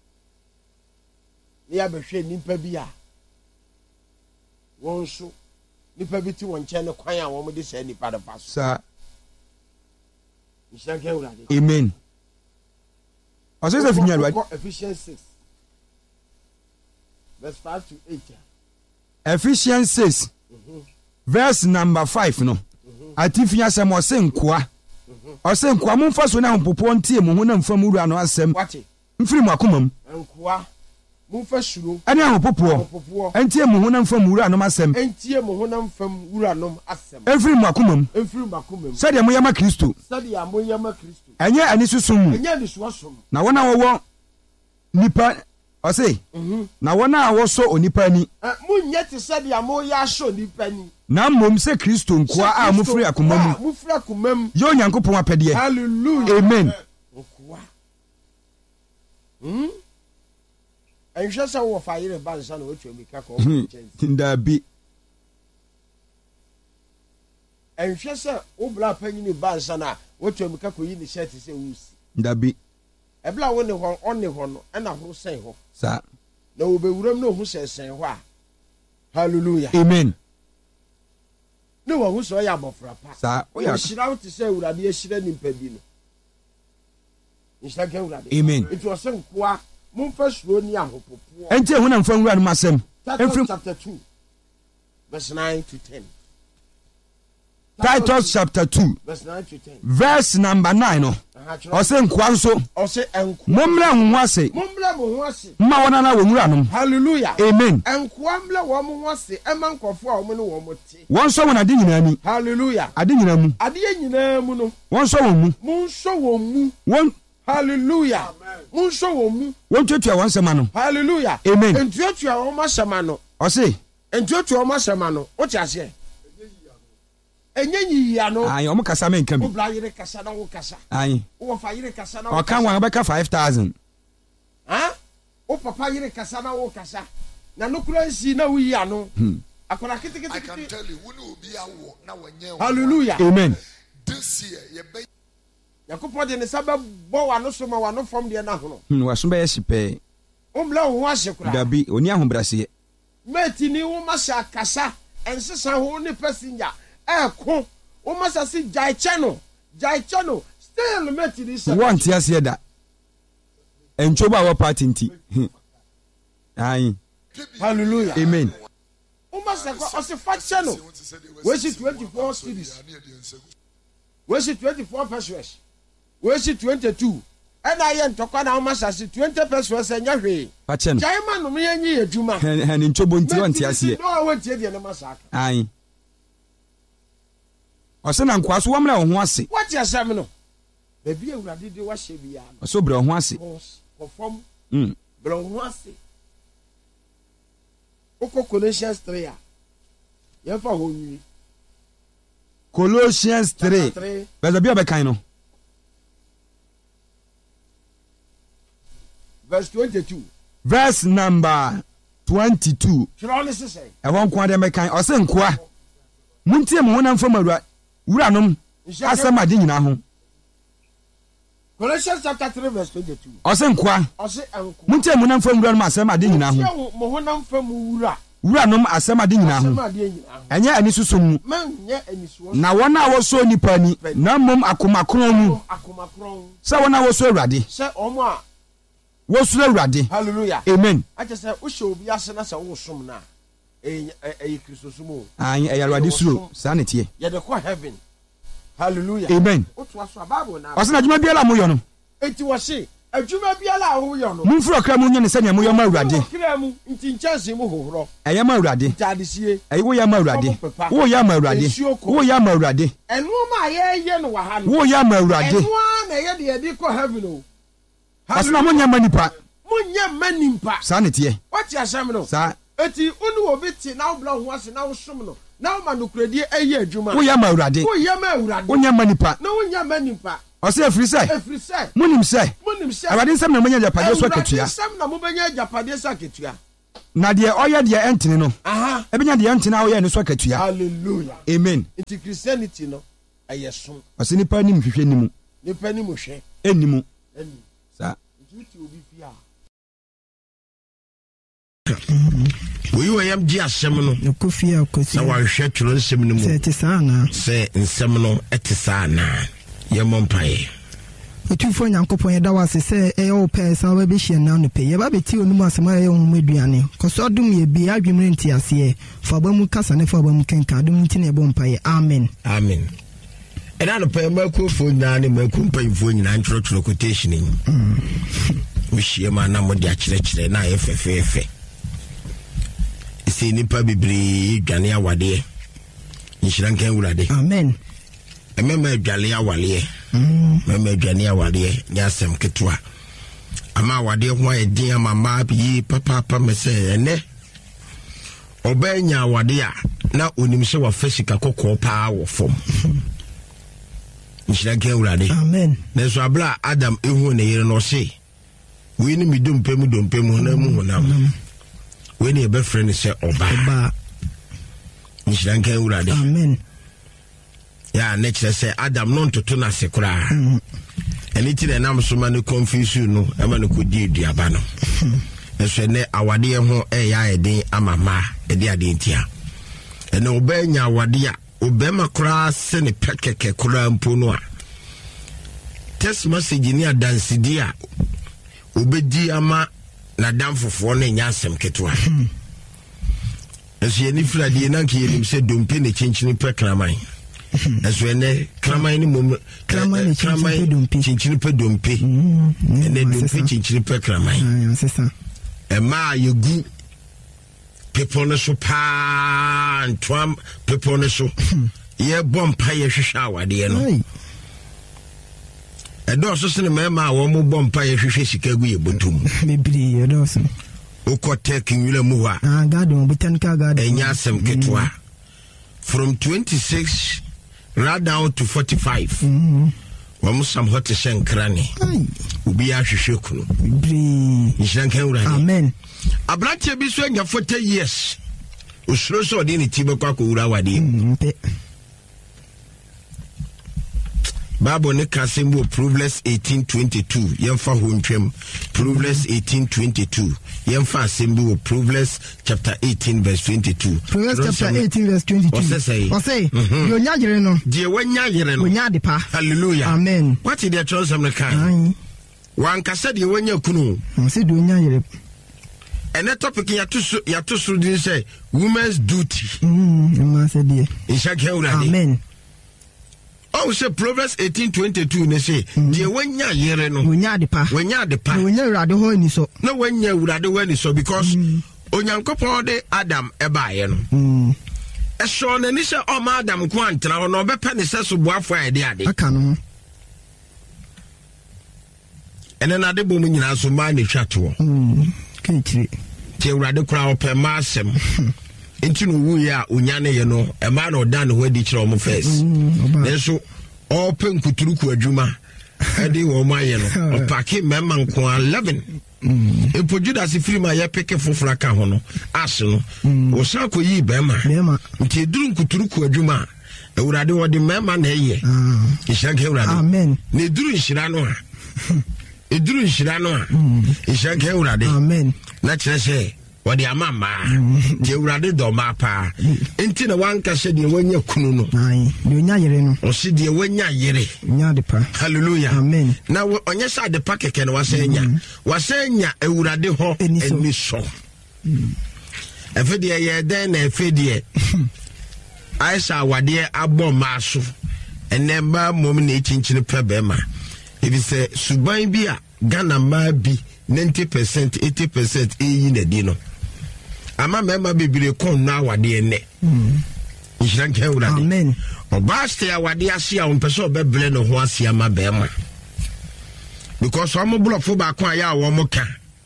[SPEAKER 1] ni ya behwe nipa bi a won so nipa bi ti won kye ne kwan a wo mo de sa nipa de pa so
[SPEAKER 2] sa
[SPEAKER 1] amen
[SPEAKER 2] amen ose se finya Awurade
[SPEAKER 1] Ephesians six verse five to eight
[SPEAKER 2] Ephesians six mm-hmm. verse number five no mm-hmm. ati finya asem ose nkoa ose nkoa mo mfa so na hompopo ntie mo ho na mfa mu wura no asem
[SPEAKER 1] wate
[SPEAKER 2] mfiri mu akomam
[SPEAKER 1] nkoa mo mfa suro
[SPEAKER 2] ani ahopopo entie mo ho na mfa mu wura no asem
[SPEAKER 1] entie mo ho na mfa mu wura no asem
[SPEAKER 2] mfiri mu akomam
[SPEAKER 1] mfiri mu akomam
[SPEAKER 2] sade mo yama Kristo
[SPEAKER 1] sade mo yama Kristo
[SPEAKER 2] enye ani susum
[SPEAKER 1] enye ani suasom
[SPEAKER 2] na wona wo nipa ose mhm na wona awo so onipa ni
[SPEAKER 1] munye te sade mo ya so nipa ni na
[SPEAKER 2] mom se Kristo nkoa a mo firi akomam
[SPEAKER 1] mo firi akomam
[SPEAKER 2] yo nyankopon apede
[SPEAKER 1] hallelujah
[SPEAKER 2] amen
[SPEAKER 1] nkoa mhm enhwe se wo fa yire bansa na otu emika ko
[SPEAKER 2] tinda bi
[SPEAKER 1] enhwe se wo bla panyini bansa na otu emika ko yi ni shirt se wusi
[SPEAKER 2] ndabi
[SPEAKER 1] ebla wo ne ho onne ho no na horo sen ho
[SPEAKER 2] sa
[SPEAKER 1] na wo be wuram no ho sen ho a hallelujah
[SPEAKER 2] amen
[SPEAKER 1] ne wo ho so ya bofra pa
[SPEAKER 2] sa
[SPEAKER 1] o ya shira wo te se urade ya shira nimpa bi no nshaka urade
[SPEAKER 2] amen
[SPEAKER 1] it was nkoa mo fa suro ni ahopopo
[SPEAKER 2] enti ehuna mfa nwura no masem
[SPEAKER 1] Titus chapter two verse nine to ten
[SPEAKER 2] Titus chapter two
[SPEAKER 1] verse nine to ten
[SPEAKER 2] verse number nine no ose nkoa nso
[SPEAKER 1] ose enko
[SPEAKER 2] mommra ho ase
[SPEAKER 1] mommra ho ase
[SPEAKER 2] ma wona na wo nwura no
[SPEAKER 1] hallelujah
[SPEAKER 2] amen
[SPEAKER 1] enkoa mla wo mo ho ase ema nkofo a wo ne wo mo te
[SPEAKER 2] won so wona de nyina ni
[SPEAKER 1] hallelujah
[SPEAKER 2] ade nyina mu
[SPEAKER 1] ade nyina mu no
[SPEAKER 2] won so won mu
[SPEAKER 1] mun so won mu
[SPEAKER 2] won
[SPEAKER 1] hallelujah mun so won mu
[SPEAKER 2] won tuatua won sema no
[SPEAKER 1] hallelujah
[SPEAKER 2] amen
[SPEAKER 1] entuatua won ma sema no
[SPEAKER 2] ose
[SPEAKER 1] entuatua won ma sema no o ti ase enye yiya no
[SPEAKER 2] ayi o mo kasa men kam
[SPEAKER 1] o bla yire kasa na wo kasa
[SPEAKER 2] ayi
[SPEAKER 1] o fa yire kasa na
[SPEAKER 2] o kan wan be ka five thousand
[SPEAKER 1] ha o papa yire kasa na wo kasa na no kura nsi na wo yiya no akora kiti kiti
[SPEAKER 3] I can tell you when you be awo na wanye
[SPEAKER 1] hallelujah
[SPEAKER 2] amen
[SPEAKER 3] this year ye be
[SPEAKER 1] yakopo de ne sabe bo wa no so ma wa no fom de na hono
[SPEAKER 2] hm wa so be yesipe
[SPEAKER 1] o bla wo ase kura
[SPEAKER 2] dabi oni ahobrase
[SPEAKER 1] meti ni wo ma sha kasa ensesa ho ne passenger eko o ma sa si jai channel jai channel still meti ni sa
[SPEAKER 2] won ti ase da enchoba wa party nti ayi
[SPEAKER 1] hallelujah
[SPEAKER 2] amen
[SPEAKER 1] o ma sa ko o se fa channel we see twenty-four cities we see twenty-four pesos we see twenty-two and I am talking now massa twenty pesos enya hwe
[SPEAKER 2] pa che no
[SPEAKER 1] jai ma no me enyi adwuma
[SPEAKER 2] han enchobo nti won ti ase
[SPEAKER 1] no won ti de na massa
[SPEAKER 2] ayi ose na nkwa so wamra ho ase
[SPEAKER 1] what you say no be bi ewurade de wa hye bia no
[SPEAKER 2] so bra ho ase
[SPEAKER 1] perform
[SPEAKER 2] mm
[SPEAKER 1] bra ho ase oko Colossians three a ye fa ho nwi
[SPEAKER 2] Colossians three verse bia be kan no
[SPEAKER 1] verse twenty-two
[SPEAKER 2] verse number twenty-two
[SPEAKER 1] try to say
[SPEAKER 2] e won kwa de me kan ose nkoa muntie mo na mfam awura wuranom asema de nyina ho
[SPEAKER 1] Colossians chapter three verse twenty-two
[SPEAKER 2] ose nkoa
[SPEAKER 1] ose enko
[SPEAKER 2] muntie mo na mfam wuranom asema de nyina ho
[SPEAKER 1] mo ho na mfam wura
[SPEAKER 2] wuranom asema de nyina ho enye ani susum
[SPEAKER 1] manye anisuo
[SPEAKER 2] na wona wo so nipa ni na mom akomakron mu
[SPEAKER 1] akomakron
[SPEAKER 2] se wona wo so awurade
[SPEAKER 1] se omo a
[SPEAKER 2] wo so awurade
[SPEAKER 1] hallelujah
[SPEAKER 2] amen
[SPEAKER 1] aje se wo hye obi ase na se wo som na eh eh Kristo sumo
[SPEAKER 2] ayi e awurade suro sa ne tie
[SPEAKER 1] ye de ko heaven hallelujah
[SPEAKER 2] amen
[SPEAKER 1] o to aso bible na
[SPEAKER 2] ose na djuma biala mo yo no
[SPEAKER 1] enti wo se adwuma biala a wo yo no
[SPEAKER 2] mumfuro okra mu nyane se ne mo yo ma awurade
[SPEAKER 1] okra mu nti nchanse mu hohoro
[SPEAKER 2] eye ma awurade
[SPEAKER 1] tadesie
[SPEAKER 2] eye wo ya ma awurade wo ya ma awurade wo ya ma awurade
[SPEAKER 1] enu ma ye ye no wa ha no
[SPEAKER 2] wo ya ma awurade
[SPEAKER 1] enu na ye de ye de ko heaven o
[SPEAKER 2] ase na mo nya manipa
[SPEAKER 1] mo nya manimpa
[SPEAKER 2] sa ne tie
[SPEAKER 1] what ya sam no
[SPEAKER 2] sa
[SPEAKER 1] eti unu obi ti na obla ho ase na wo som no na wo manukredi ayi adwuma
[SPEAKER 2] wo ya ma awurade
[SPEAKER 1] wo ya ma awurade
[SPEAKER 2] wo nya manipa
[SPEAKER 1] na wo nya manimpa
[SPEAKER 2] ose afiri sai
[SPEAKER 1] afiri sai
[SPEAKER 2] munim sai
[SPEAKER 1] munim sai
[SPEAKER 2] awurade nsam na mo nya japade so aketua
[SPEAKER 1] nsam na mo benya japade so aketua
[SPEAKER 2] na deɛ ɔyɛ deɛ ɛntene no
[SPEAKER 1] aha
[SPEAKER 2] ɛbɛnya deɛ ɛntene a ɔyɛ ne so akatua.
[SPEAKER 1] hallelujah
[SPEAKER 2] amen.
[SPEAKER 1] nti Christianity no ɛyɛ som.
[SPEAKER 2] ɔsɛ nipa anim hwehwɛ nimu.
[SPEAKER 1] nipa anim hwɛ.
[SPEAKER 2] ɛnimu.
[SPEAKER 1] ɛnim.
[SPEAKER 2] saa.
[SPEAKER 1] nti obi fi a.
[SPEAKER 4] Woyi wa yam gye asɛm no
[SPEAKER 5] kofi a kosi
[SPEAKER 4] na wanhwɛ twerɛ nsɛm no mu
[SPEAKER 5] sɛ te saa na
[SPEAKER 4] sɛ nsɛm no ɛte saa na yɛmmɔ mpaeɛ.
[SPEAKER 5] otufo nyankopɔn yɛda wase sɛ ɛyɛ wo pɛ sɛ wobɛhyia na no pɛ yɛba bɛti onum asɛm a ɛyɛ wo mu aduane kɔsɔ dom yɛ bi adwemre nti aseɛ fa ba mu kasa ne fa ba mu kenka dom nti ne ɛbɔ mpaeɛ amen
[SPEAKER 4] amen. ɛna no pɛ makuofoɔ nyinaa ne maku mpanyimfoɔ nyinaa ntwerɛtwerɛ quotation yi wohyia ma na mode akyerɛkyerɛ na ayɛ fɛfɛɛfɛ sɛ nipa bebree dwane awadeɛ nhyira nka awurade
[SPEAKER 5] amen.
[SPEAKER 4] ɛmɛma adwale awaleɛ mɛma adwane awadeɛ ne asɛm ketewa ama awadeɛ ho ayɛ din ama mmaa yi papaapa me sɛ ɛnɛ ɔbaa nya awadeɛ a na onim sɛ wafa sika kɔkɔɔ paa wɔ fam nhyira nka awurade
[SPEAKER 5] amen.
[SPEAKER 4] nanso abere a Adam ehu ne yere no ɔse wei ne me dompe mu dompe mu na mu honam wei ne yɛbɛfrɛ no sɛ ɔbaa nhyira nka awurade
[SPEAKER 5] amen.
[SPEAKER 4] ya ne kyerɛ sɛ Adam no ntoto no ase koraa ɛne ti na ɛnam so ma no confuse no ɛma no kɔdi aduaba no ɛso ɛnɛ awadeɛ ho ɛyɛ ayɛden ama maa ɛde adeɛ ntia ɛnɛ ɔbɛɛ nya awadeɛ a ɔbɛɛma koraa sɛ ne pɛ kɛkɛ koraa mpo no a text message ne adansedi a ɔbɛdi ama n'adamfofoɔ no ɛnya asɛm ketewa ɛso yɛne firadeɛ na nka yɛnim sɛ dompe ne kyinkyini pɛ kraman ɛso ɛnɛ kraman ne mom
[SPEAKER 5] kraman
[SPEAKER 4] kyinkyini pɛ dompe ɛnɛ dompe kyinkyini pɛ kraman ɛmaa yɛgu pepɔ no so paa ntoam pepɔ no so yɛbɔ mpa yɛhwehwɛ awadeɛ no ɛdɔɔso sene mɛma a wɔn bɔ mpa yɛhwehwɛ sika gu yɛ bɔtɔm
[SPEAKER 5] bebree ɛdɔɔso
[SPEAKER 4] wokɔ tɛk nwura mu hɔ a
[SPEAKER 5] ah garden botanical garden
[SPEAKER 4] ɛnyɛ asɛm ketewa from twenty-six right down to forty-five wɔn sam hɔ te hyɛ nkra ne obi ahwehwɛ kunu
[SPEAKER 5] bebree
[SPEAKER 4] nhyira nka nwura ne
[SPEAKER 5] amen.
[SPEAKER 4] aberanteɛ bi so anya forty years osuro sɛ ɔde ne ti bɛkɔ akɔwura awadeɛ mu Bible ne ka sɛ mu Proverbs eighteen twenty-two yɛmfa ho ntwam Proverbs eighteen twenty-two yɛmfa asɛm bi wɔ Proverbs chapter eighteen verse twenty-two
[SPEAKER 5] Proverbs chapter eighteen verse twenty-two ɔsɛ ɔsɛ deɛ onya yere no
[SPEAKER 4] deɛ wanya yere no
[SPEAKER 5] onya adepa
[SPEAKER 4] hallelujah
[SPEAKER 5] amen.
[SPEAKER 4] wate deɛ kyerɛ nsɛm no kan wankasa deɛ wanya kunu
[SPEAKER 5] ɔsɛ deɛ onya yere
[SPEAKER 4] ɛnɛ topic yɛato so yɛato so din sɛ women's duty
[SPEAKER 5] ɛma sɛ deɛ
[SPEAKER 4] nhyɛ ka awurade
[SPEAKER 5] amen.
[SPEAKER 4] Oh, say Proverbs eighteen twenty-two ne say deɛ wanya yere no
[SPEAKER 5] onya adepa
[SPEAKER 4] wanya adepa
[SPEAKER 5] onya awurade hɔ ani so
[SPEAKER 4] na wanya awurade hɔ ani so because onyankopɔn de Adam ɛbaeɛ no ɛsɔ n'ani sɛ ɔma Adam ko antena hɔ na ɔbɛpɛ ne sɛ so boafo a yɛde ade
[SPEAKER 5] aka no
[SPEAKER 4] ɛne na ade bɔ mu nyinaa so maa ne twa toɔ
[SPEAKER 5] kɛkyire
[SPEAKER 4] te awurade koraa ɔpɛ ma asɛm nti no wuye a onya ne ye no ɛma na ɔda ne ho adi kyerɛ ɔmo first nanso ɔpɛ nkuturuku adwuma ɛde wɔ ɔmo ayɛ no ɔpake mɛma nko eleven epo Judas firi ma yɛ peke foforo aka ho no ase no wɔsan kɔ yi bɛma nti eduru nkuturuku adwuma awurade wɔde mɛma na ɛyɛ nhyira nka awurade
[SPEAKER 5] amen.
[SPEAKER 4] na eduru nhyira no a eduru nhyira no a nhyira nka awurade
[SPEAKER 5] amen.
[SPEAKER 4] na kyerɛ sɛ wɔde ama maa deɛ awurade dɔ maa paa nti na wanka sɛ deɛ wanya kunu no
[SPEAKER 5] deɛ onya yere no
[SPEAKER 4] ɔse deɛ wanya yere
[SPEAKER 5] onya adepa
[SPEAKER 4] hallelujah
[SPEAKER 5] amen.
[SPEAKER 4] na ɔnyɛ sɛ adepa kɛkɛ no wasɛ nya wasɛ nya awurade hɔ ani sɔ ɛfɛ deɛ yɛ dɛn na ɛfɛ deɛ ayɛ sɛ awadeɛ abɔ maa so ɛnɛ mmaa mmom na ɛkyinkyini pɛ bɛɛma ebi sɛ suban bi a Ghana mmaa bi ninety percent eighty percent ɛyi na di no ama mɛma bebree kɔn na awadeɛ nnɛ nhyira nka awurade
[SPEAKER 5] amen.
[SPEAKER 4] ɔbaa ste awadeɛ ase a ɔmpɛ sɛ ɔbɛbrɛ ne ho ase ama bɛɛma because ɔmo borɔfo baako a yɛ a wɔmo ka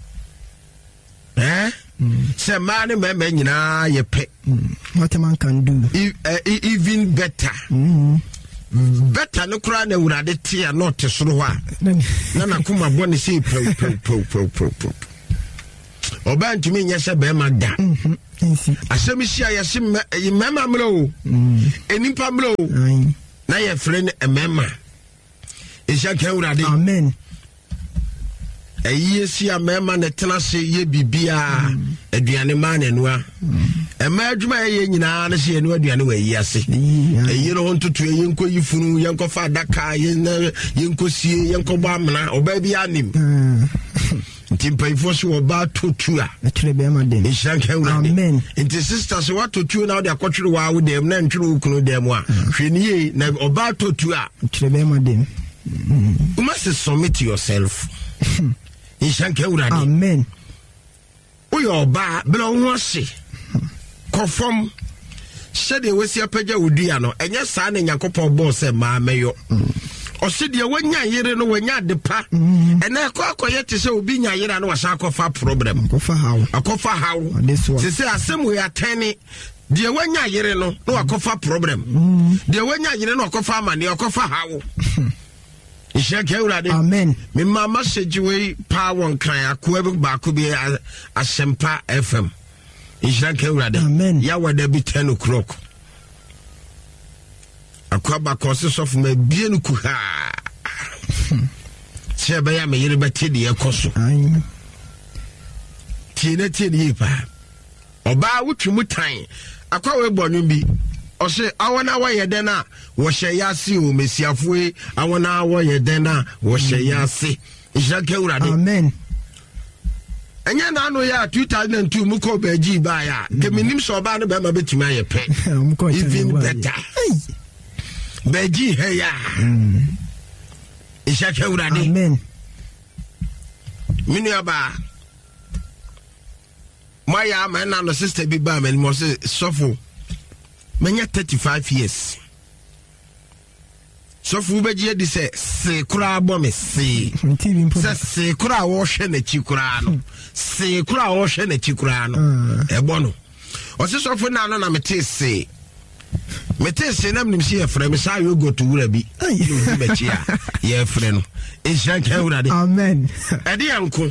[SPEAKER 4] eh sɛ mmaa ne mɛma nyinaa yɛ pɛ
[SPEAKER 5] what a man can do
[SPEAKER 4] even better better no kura na awurade te a not soro hɔ a na nakoma bɔ ne sɛ pɛw pɛw pɛw pɛw pɛw oba ntumi nya se be ma da
[SPEAKER 5] mhm ensi
[SPEAKER 4] asemi hia ye se mema mro enipa mro na ye frɛ ne mema isha ke urade
[SPEAKER 5] amen
[SPEAKER 4] ayi si amema ne tena se ye bibia aduane ma ne noa ema adwuma ye nyina na se enu aduane wa yi ase ayi no hontoto ye nko yifunu ye nko fa daka ye ye nko sie ye nko ba amna oba bi anim ntimpa ifo so oba totu a
[SPEAKER 5] atrebe ma dem
[SPEAKER 4] isha ke urade
[SPEAKER 5] amen
[SPEAKER 4] nti sisters what totu na de akotwere wa wo dem na ntwere ukunu dem a hweniye na oba totu a
[SPEAKER 5] atrebe ma dem
[SPEAKER 4] you must submit yourself.
[SPEAKER 5] Amen.
[SPEAKER 4] We are ba bla wose. Confirm said we see apaja udua no enye saa na Yakobon bo se ma meyo. O se de wanya yere no wanya depa. Ena akọ akoye te se obi nya yere no wasa akofa problem.
[SPEAKER 5] Akofa how.
[SPEAKER 4] Akofa how. Se se asem we atene de wanya yere no no akofa problem. De wanya yere no akofa amane akofa how.
[SPEAKER 5] Amen.
[SPEAKER 4] Me mama message we power on kan akwa ba ko bi Asempa F M. Ishake urade.
[SPEAKER 5] Amen.
[SPEAKER 4] Ya wada bi ten o'clock. Akwa ba ko se sof ma bie no ku ha. Se ba ya me yire beti de ekoso.
[SPEAKER 5] Amen.
[SPEAKER 4] Tiene tiene pa. Oba wutwu mutan. Akwa we bonu bi. Ose awana wa yedena wo hye yase o mesiafo awana wa yedena wo hye yase ishake urade
[SPEAKER 5] amen
[SPEAKER 4] enya na no ya two thousand two mu ko baji ba ya keminim so ba no be ma betuma ye pe even better baji he ya ishake urade
[SPEAKER 5] amen
[SPEAKER 4] minu aba maya ma na no sister bi ba me mo se sofo menya thirty-five years. So fu beji edi se se kura abo me se. Se se kura wo hwe na chi kura no. Se kura wo hwe na chi kura no. E bo no. O se so fu na no na mete se. Mete se na mnim se ye frɛ me sa yo go to wura bi. Yo be chi a ye frɛ no. E shan kan wura de.
[SPEAKER 5] Amen.
[SPEAKER 4] E de anko.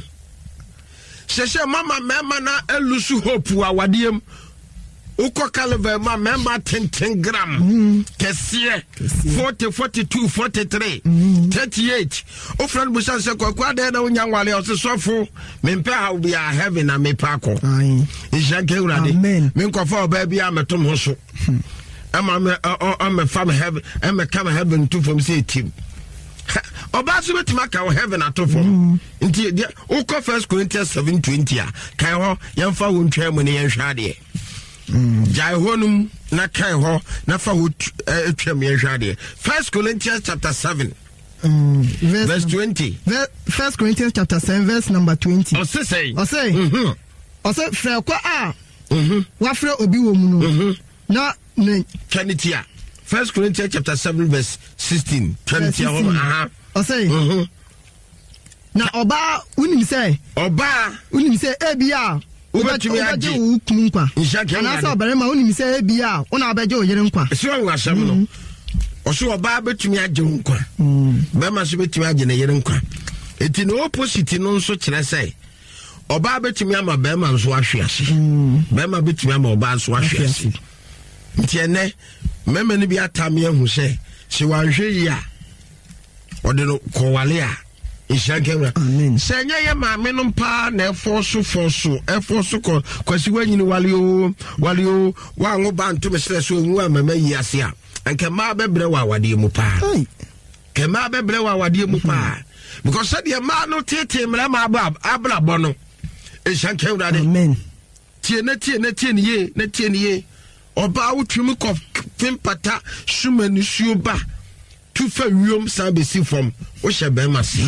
[SPEAKER 4] Se se mama mema na elusu hope wa wadiem. Uko caliber ma member ten ten gram mm. Kesiye forty forty-two forty-three mm. thirty-eight o friend busan se kwa kwa de na unya nwale o se sofo me mpe ha obi a heaven na me pako ai ishake urade me nkofo oba bia metom ho so ama me o me fam heaven e me come heaven to from say team oba so betima ka heaven atofo nti uko First Corinthians seven twenty a kai ho yemfa wo ntwa mu ne yenhwa de jai honum na kai ho na fa ho etwam ye hwade. First Corinthians chapter seven um, verse, verse twenty.
[SPEAKER 5] First Corinthians chapter seven verse number twenty.
[SPEAKER 4] O se say
[SPEAKER 5] o say mhm o se frɛ kwa a mhm wa frɛ obi wo mu no mhm na ne
[SPEAKER 4] kanitia. First Corinthians chapter seven verse sixteen kanitia ho aha
[SPEAKER 5] o say mhm na oba unim say
[SPEAKER 4] oba
[SPEAKER 5] unim say ebia
[SPEAKER 4] ubetumi aje
[SPEAKER 5] ukun kwa ana sa obere ma oni mi se bia ona abeje oyere nkwa
[SPEAKER 4] se o wasam no oso oba betumi aje nkwa be ma so betumi aje na yere nkwa eti no opposite no nso kire sai oba betumi ama be ma nso ahwe ase be ma betumi ama oba nso ahwe ase nti ene mema ni bi atame ahu se se wanhwe yi a ode no kowale a Ishakemra. Senya ye maame no mpa na efoso foso efoso ko kwasi wanyini walio walio wa ngo bantu mesre so nwu amama yi ase a anke ma bebre wa wade mu pa ke ma bebre wa wade mu pa because said ye ma no tete mra ma abra bono Ishakemra de
[SPEAKER 5] amen
[SPEAKER 4] tie na tie na tie ye na tie ye oba wutwum ko pimpata shumani suoba tu fa wiom sa be si fom o hye be ma si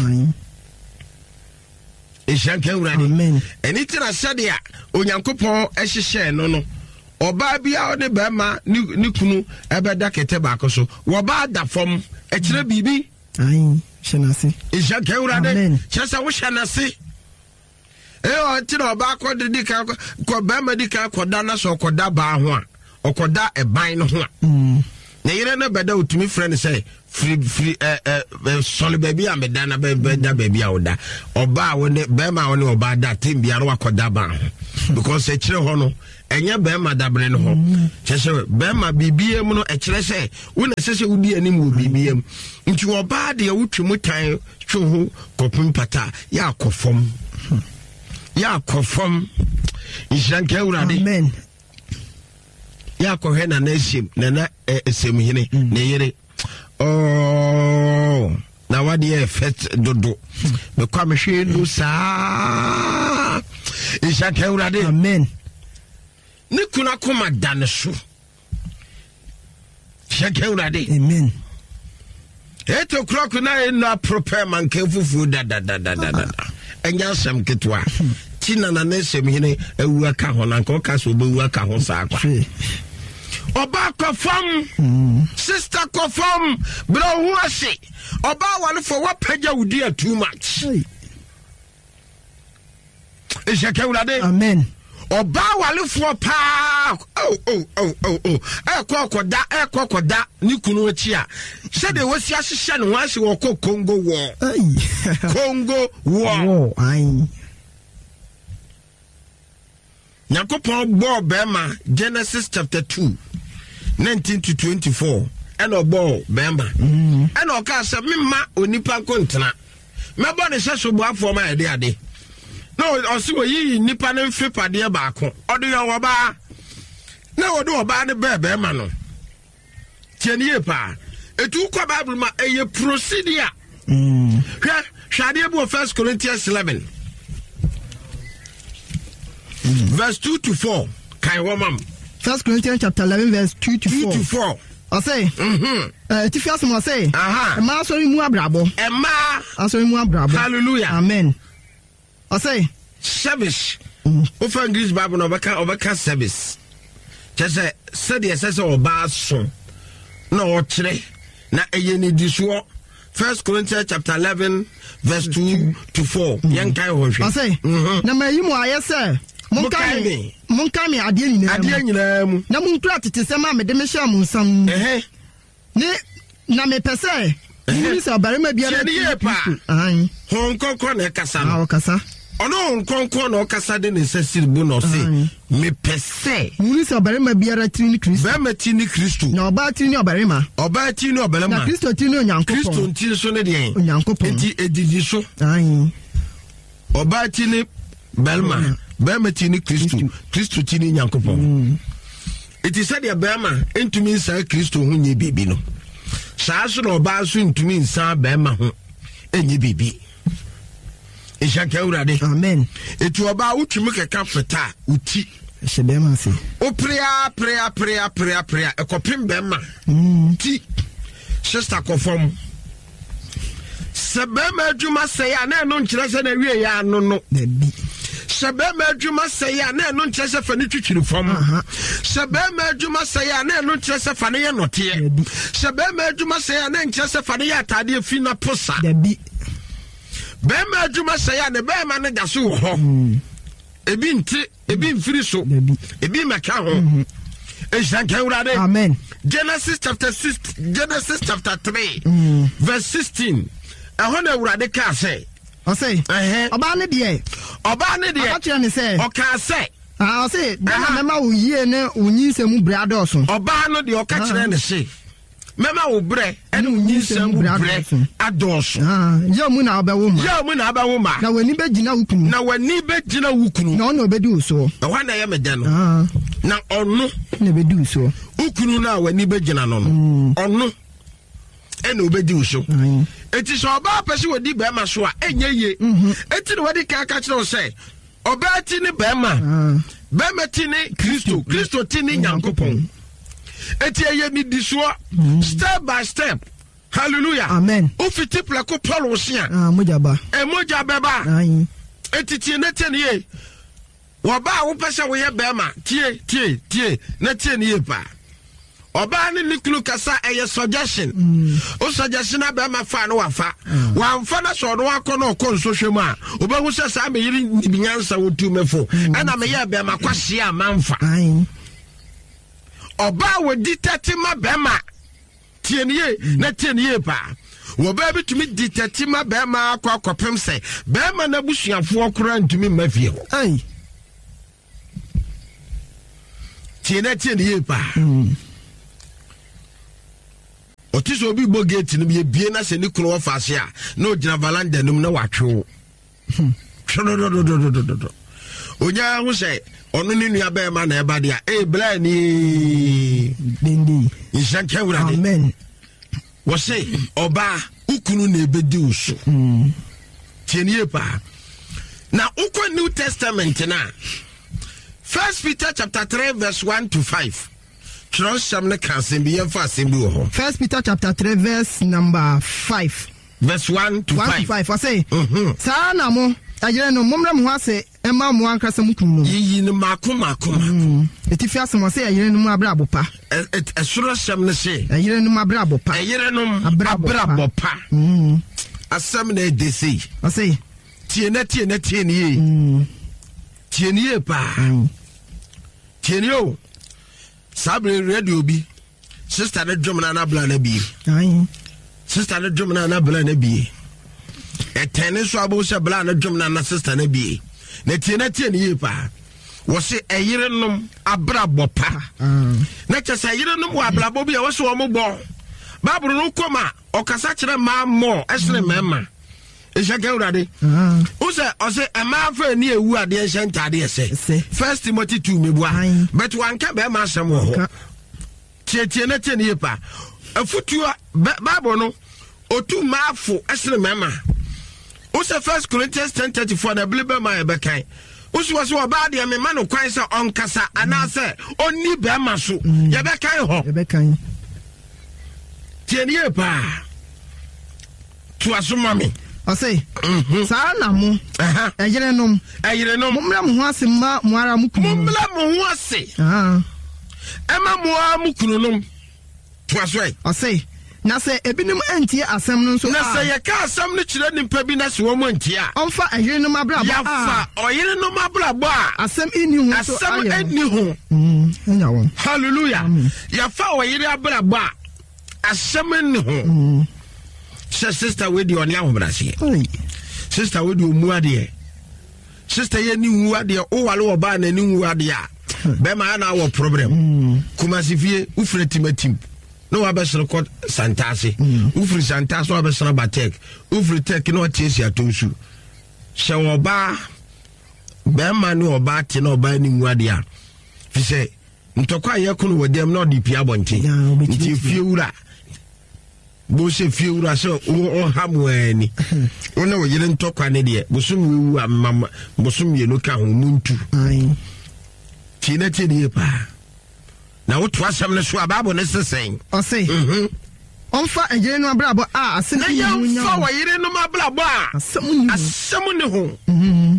[SPEAKER 4] e shanke urade
[SPEAKER 5] amen
[SPEAKER 4] anything I said ya onyankopon e hyehye no no oba bia o de be ma ni kunu e be da kete ba ko so wo ba da fom e kire bibi
[SPEAKER 5] ai shanase
[SPEAKER 4] e shanke urade chesa wo shanase e o ti no ba ko de dika ko be ma dika ko da na so ko da ba ho a okoda e ban no ho a na yere na beda utumi friend say free free eh eh sole baby am da na beda baby a oda oba woni be ma woni oba da tem bia no akoda ba because e kire ho no enye be ma dabre no ho chese be ma bibie mu no e kire se wo na sese wudi anim wo bibie mu nti oba de wutwemu tan twohu kopim pata ya akofom ya akofom ishanke urade
[SPEAKER 5] amen
[SPEAKER 4] ya kohwe na nashim na na esemhine na yere oh na wadi e fet dodo be kwa mhwe nu sa ishanke urade
[SPEAKER 5] amen
[SPEAKER 4] ni kuna koma danesu ishanke urade
[SPEAKER 5] amen
[SPEAKER 4] eight o'clock na na prepare man ke fufu da da da da da enya sam ketwa tina na nashim hine ewu aka ho na nko ka so be wu aka ho sa akwa Oba kofam sister kofam bro hu ase oba wale for what page udi too much is ya kewlade
[SPEAKER 5] amen
[SPEAKER 4] oba wale for pa oh oh oh oh oh e ko koda e ko koda ni kunu achi a se de wasi ahihye ne ho ase wo ko Congo war Congo war
[SPEAKER 5] ai
[SPEAKER 4] Nyakopon bo bema Genesis chapter two nineteen to twenty-four and obo bema and oka se mema onipa kontena mebo ne hyeso bo afo ma ade ade no osi oyi nipa ne mfepade ba ko odo yo oba na odo oba ne be bema no tienie pa etu kwa Bible ma eye procedure mm hwa hwade bo First Corinthians eleven verse two to four. Kai womam.
[SPEAKER 5] First Corinthians chapter eleven verse two to four.
[SPEAKER 4] two to four.
[SPEAKER 5] I say. Mhm. Eh tifias mo say.
[SPEAKER 4] Aha.
[SPEAKER 5] Ma sorry mu abrabo.
[SPEAKER 4] E ma
[SPEAKER 5] asori mu abrabo.
[SPEAKER 4] Hallelujah.
[SPEAKER 5] Amen. I say
[SPEAKER 4] service. O fa English Bible no beka obeka service. Chese said the says oba so. Na o kire na eye ni disuo. First Corinthians chapter eleven verse two to four. Yan kai ho hwe.
[SPEAKER 5] I say. Na ma yi mo ayese. Monkai monkai ade nyina
[SPEAKER 4] ade nyina mu
[SPEAKER 5] na munkura tetesem a mede me hye am nsam
[SPEAKER 4] eh
[SPEAKER 5] ne na me pese ni se barema biara
[SPEAKER 4] Kristo
[SPEAKER 5] ai
[SPEAKER 4] hon konkon na kasa
[SPEAKER 5] no kasa
[SPEAKER 4] ono hon konkon na kasa de ne sesiri bu no se me pese
[SPEAKER 5] ni se barema biara tiri ni Kristo
[SPEAKER 4] ba mati ni Kristo
[SPEAKER 5] na oba tiri ni obarema
[SPEAKER 4] oba tiri ni obarema
[SPEAKER 5] na Kristo tiri ni onyankopon
[SPEAKER 4] Kristo tiri so ne de
[SPEAKER 5] onyankopon
[SPEAKER 4] enti edidi so
[SPEAKER 5] ai
[SPEAKER 4] oba tiri ni belma Bema tini Kristo Kristo tini Nyankopon iti said ya bema entumi nsa Kristo ho nye bibi no saa so no ba so entumi nsa bema ho enye bibi ishaka urade
[SPEAKER 5] amen
[SPEAKER 4] etu oba utwumi keka feta uti
[SPEAKER 5] she bema se
[SPEAKER 4] o prayer prayer prayer prayer prayer ekopim bema ti sister kofom se bema adwuma se ya na no nkire se na wie ya no no
[SPEAKER 5] bi
[SPEAKER 4] Shabema adwuma say ya na no nkyese fa ne twitwiri fam Shabema adwuma say ya na no nkyese fa ne ye note Shabema adwuma say ya na nkyese fa ne ya atade afi na posa
[SPEAKER 5] dabi
[SPEAKER 4] Bema adwuma say ya ne bema ne da so ho ebi nti ebi mfiri so ebi maka ho Eshanka urade
[SPEAKER 5] amen
[SPEAKER 4] Genesis chapter six Genesis chapter three verse sixteen ehona urade ka say
[SPEAKER 5] I say, oba ne de
[SPEAKER 4] oba ne de
[SPEAKER 5] I got you say
[SPEAKER 4] o ka say
[SPEAKER 5] ah say na mema wo yie ne onyinsem bra doso
[SPEAKER 4] oba no de o ka kire ne say mema wo bre ene onyinsem bre adoso
[SPEAKER 5] ah ye mu na obawo ma
[SPEAKER 4] ye mu na obawo ma
[SPEAKER 5] na wani be gina wukunu
[SPEAKER 4] na wani be gina wukunu
[SPEAKER 5] na ono obedi uso
[SPEAKER 4] e wa na ye me de no
[SPEAKER 5] ah
[SPEAKER 4] na ono
[SPEAKER 5] na be di uso
[SPEAKER 4] wukunu na wani be gina no no ono ene obedi uso eti so oba pese wodi be ma so a enye ye eti no wodi ka ka kire o say oba ti ni be ma be ma ti ni Kristo Kristo ti ni Nyankopon eti eye ni disuo step by step hallelujah
[SPEAKER 5] amen
[SPEAKER 4] o fiti plako Paul o sia
[SPEAKER 5] ah mojaba
[SPEAKER 4] e moja beba
[SPEAKER 5] ai
[SPEAKER 4] eti ti na tie ni ye wo ba wo pese wo ye be ma tie tie tie na tie ni ye pa oba ni niklu kasa eye suggestion o suggestion aba ma fa no wafa wa mfa na so no akọ no ko nso hwemu a oba hu se sa me yiri nyansa wotu mefo ana me ye be ma kwahye a manfa
[SPEAKER 5] ai
[SPEAKER 4] oba wodi tete ma be ma tienie na tienie pa wo ba bi tumi ditatima ba ma akwa akopem se ba ma na busuafo kora ntumi mafie ho
[SPEAKER 5] ai
[SPEAKER 4] tiene tienie pa otiso obi bo gate no bi bie na se ni kro wo faase a na ogina valanda num na watwe onya ho se onu ni nua ba ma na eba dia e bla ni
[SPEAKER 5] dindi
[SPEAKER 4] inshanke wurade
[SPEAKER 5] amen
[SPEAKER 4] wo se oba ukunu na ebedi usu
[SPEAKER 5] mm
[SPEAKER 4] tienie pa na ukwa New Testament na First Peter chapter three verse one to five Trust Shamne Kansen bi yemfa asembi wo ho
[SPEAKER 5] First Peter chapter three verse number five
[SPEAKER 4] verse one to
[SPEAKER 5] one
[SPEAKER 4] five
[SPEAKER 5] to five I say
[SPEAKER 4] mhm
[SPEAKER 5] sa na mo ajere no momra mo ase ema mo ankasa mukunu no
[SPEAKER 4] yi ni mako mako
[SPEAKER 5] mm etifi asemo say ajere no abra abopa
[SPEAKER 4] esuro Shamne se
[SPEAKER 5] ajere no abra abopa
[SPEAKER 4] ajere no
[SPEAKER 5] abra
[SPEAKER 4] abopa
[SPEAKER 5] mm
[SPEAKER 4] asam na edesi
[SPEAKER 5] I say
[SPEAKER 4] tie na tie na tie ni
[SPEAKER 5] mm
[SPEAKER 4] tie ni pa tie ni o sabre radio bi sister na drum na na bla na bi
[SPEAKER 5] ai
[SPEAKER 4] sister na drum na na bla na bi etene so abo se bla na drum na na sister na bi na tie na tie ni pa wo se eyire nom abra bopa na chese eyire nom wa abra bo bi wo se wo mo bo babru no koma okasa kire ma mo esre mema eshaka urade o se o se ema fa ni ewu ade enche ntade ese First Timothy two mebua but wan ka be ma asem ho tie tie na tie ni pa afutua bible no otu maafo esre mema o se First Corinthians ten thirty-four na blibe ma e be kan o se wo se oba de me ma no kwan se onkasa ana se onni be ma so ye be kan ho
[SPEAKER 5] ye be kan
[SPEAKER 4] tie ni pa tu asumami
[SPEAKER 5] I say sa na mo ajere no
[SPEAKER 4] ajere no
[SPEAKER 5] momra mo ho ase ma mo ara mukunu
[SPEAKER 4] momra mo ho ase
[SPEAKER 5] ah
[SPEAKER 4] ema mo amukunu no tu asoi
[SPEAKER 5] I say na se ebinim antie asem no so
[SPEAKER 4] na se ye ka asem no kire nimpa bi na se wo mo antie a
[SPEAKER 5] onfa ajere no mabra ba
[SPEAKER 4] ya fa oyere no mabra ba
[SPEAKER 5] asem ini hu so
[SPEAKER 4] asem eni hu
[SPEAKER 5] mm enya won
[SPEAKER 4] hallelujah ya fa oyere abra ba asem eni hu sister we di oni ahobrase sister we di omu ade sister ye ni wu ade o wale oba na ni wu ade a be ma na wo problem kuma sifie ufre timatim no wa be sere ko santase ufre santase wa be sere batek ufre tek no tiesi atonsu she oba be ma ni oba ti na oba ni wu ade a fi se ntokwa ye kunu wodem na odi pia bonte nti fie wura bo se fie wura se o hamwani ona wo yire ntokwa ne de bosum wu amama bosum ye no ka ho muntu
[SPEAKER 5] ai
[SPEAKER 4] tina tini pa na wo to asam ne so ababo ne sesen
[SPEAKER 5] o say
[SPEAKER 4] mhm
[SPEAKER 5] onfa ajere no abra bo a asem
[SPEAKER 4] na ya fa wo yire no mabla bo a
[SPEAKER 5] asem
[SPEAKER 4] asem ne ho
[SPEAKER 5] mhm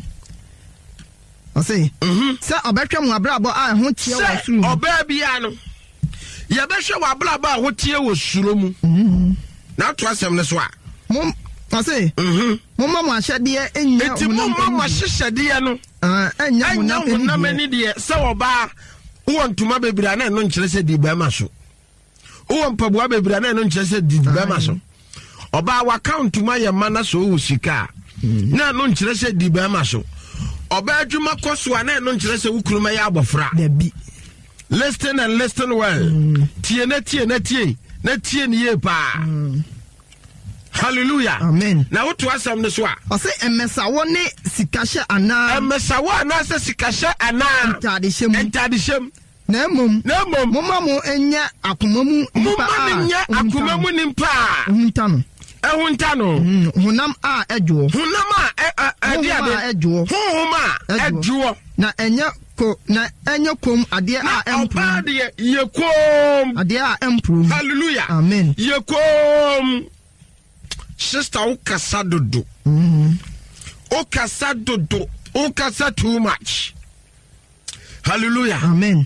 [SPEAKER 5] o say
[SPEAKER 4] mhm
[SPEAKER 5] sa obetwa mu abra bo a ho tie wo suru
[SPEAKER 4] oba bia no ya be hwe wa abla bo a ho tie wo suro mu
[SPEAKER 5] mhm
[SPEAKER 4] na to asam ne so a
[SPEAKER 5] mom I say
[SPEAKER 4] mhm
[SPEAKER 5] mom ma ahede enya
[SPEAKER 4] enti mom ma hyehyede no
[SPEAKER 5] ah enya
[SPEAKER 4] honam ani de se oba wo ntuma bebira na no nkire se di ba ma so wo mpaboa bebira na no nkire se di ba ma so oba wa account ma ye ma na so wo sika na no nkire se di ba ma so oba adwuma koso na no nkire se wo kuruma ya abofra
[SPEAKER 5] da bi
[SPEAKER 4] listen and listen well tie na tie na tie na tie ni ye pa hallelujah
[SPEAKER 5] amen
[SPEAKER 4] na wo to asam ne so a
[SPEAKER 5] o say emesa wo ne sikahye ana
[SPEAKER 4] emesa wo na se sikahye ana
[SPEAKER 5] ntade hyem
[SPEAKER 4] ntade hyem
[SPEAKER 5] na mom
[SPEAKER 4] na mom
[SPEAKER 5] moma mo enya akomamu
[SPEAKER 4] mumma nya akomamu nimpa
[SPEAKER 5] hunta no
[SPEAKER 4] ehunta no
[SPEAKER 5] hunam a edwo
[SPEAKER 4] hunam a ade ade
[SPEAKER 5] edwo
[SPEAKER 4] hunhuma edwo
[SPEAKER 5] na enya ko na enya kom ade a empro
[SPEAKER 4] ade ye kom
[SPEAKER 5] ade a empro
[SPEAKER 4] hallelujah
[SPEAKER 5] amen
[SPEAKER 4] ye kom sister o kasa dodo
[SPEAKER 5] mhm
[SPEAKER 4] o kasa dodo o kasa too much hallelujah
[SPEAKER 5] amen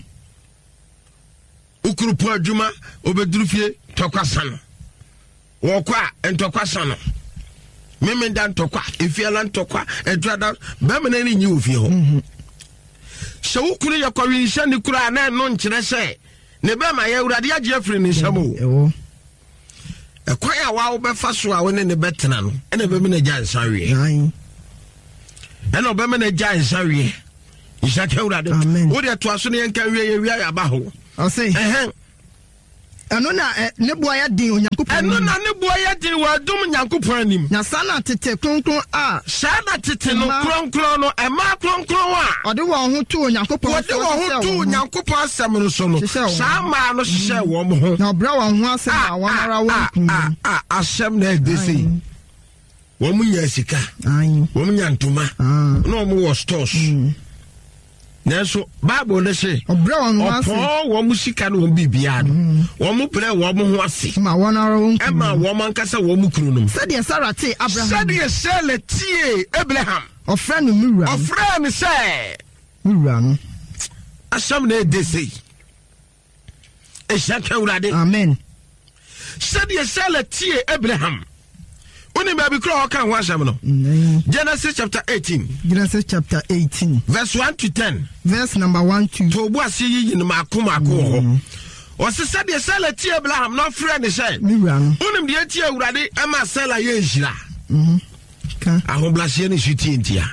[SPEAKER 4] ukurupo adwuma obedurufie tokwasa no wokwa entokwasa no meme da ntokwa efiala ntokwa edwada bamene ni nyi ofie ho se ukuru yakwa nsha ni kura na no nkyere se ne be ma ya urade agye afiri ni nsamo
[SPEAKER 5] ewo
[SPEAKER 4] e kwan a wa wo be fa so a wo ne ne betena no e na be me na gya nsawie
[SPEAKER 5] Aye.
[SPEAKER 4] e na be me na gya nsawie isa ke urade wo de to aso ne enka wie ye wie ya ba ho
[SPEAKER 5] o say
[SPEAKER 4] eh
[SPEAKER 5] eno na ne boa ya din onyankopon
[SPEAKER 4] eno na ne boa ya din wa dum nyankopon anim
[SPEAKER 5] na sana tete kronkron a
[SPEAKER 4] sana tete no kronkron no e ma kronkron a
[SPEAKER 5] ode wo ho to onyankopon
[SPEAKER 4] ode wo ho to nyankopon asem no so no sa ma no hye wo mo ho
[SPEAKER 5] na bra wo ho asem a wonara wo kun
[SPEAKER 4] a asem na de sei wo mu nya sika
[SPEAKER 5] ai
[SPEAKER 4] wo mu nya ntoma no mo wo stores Neso Bible ne say
[SPEAKER 5] obra won wase
[SPEAKER 4] opo wo mu sika no bibia no wo mu pre wo mu ho ase
[SPEAKER 5] ma wonara wo
[SPEAKER 4] e ma wo man kasa wo mu kunu no
[SPEAKER 5] said ye Sarah te Abraham
[SPEAKER 4] said ye sele tie Abraham
[SPEAKER 5] o friend Mura
[SPEAKER 4] o friend say
[SPEAKER 5] Mura no
[SPEAKER 4] asam na de say e shaka urade
[SPEAKER 5] amen
[SPEAKER 4] said ye sele tie Abraham Uni baby crow kan ho asam no Genesis chapter eighteen
[SPEAKER 5] Genesis chapter eighteen
[SPEAKER 4] verse one to ten
[SPEAKER 5] verse number one to
[SPEAKER 4] to bo ase yi ni mako mako ho o se said ye sele tie Abraham no friend say
[SPEAKER 5] Mura no
[SPEAKER 4] unim de tie urade e ma sela ye nhira
[SPEAKER 5] mhm ka
[SPEAKER 4] ahoblase ni suti ntia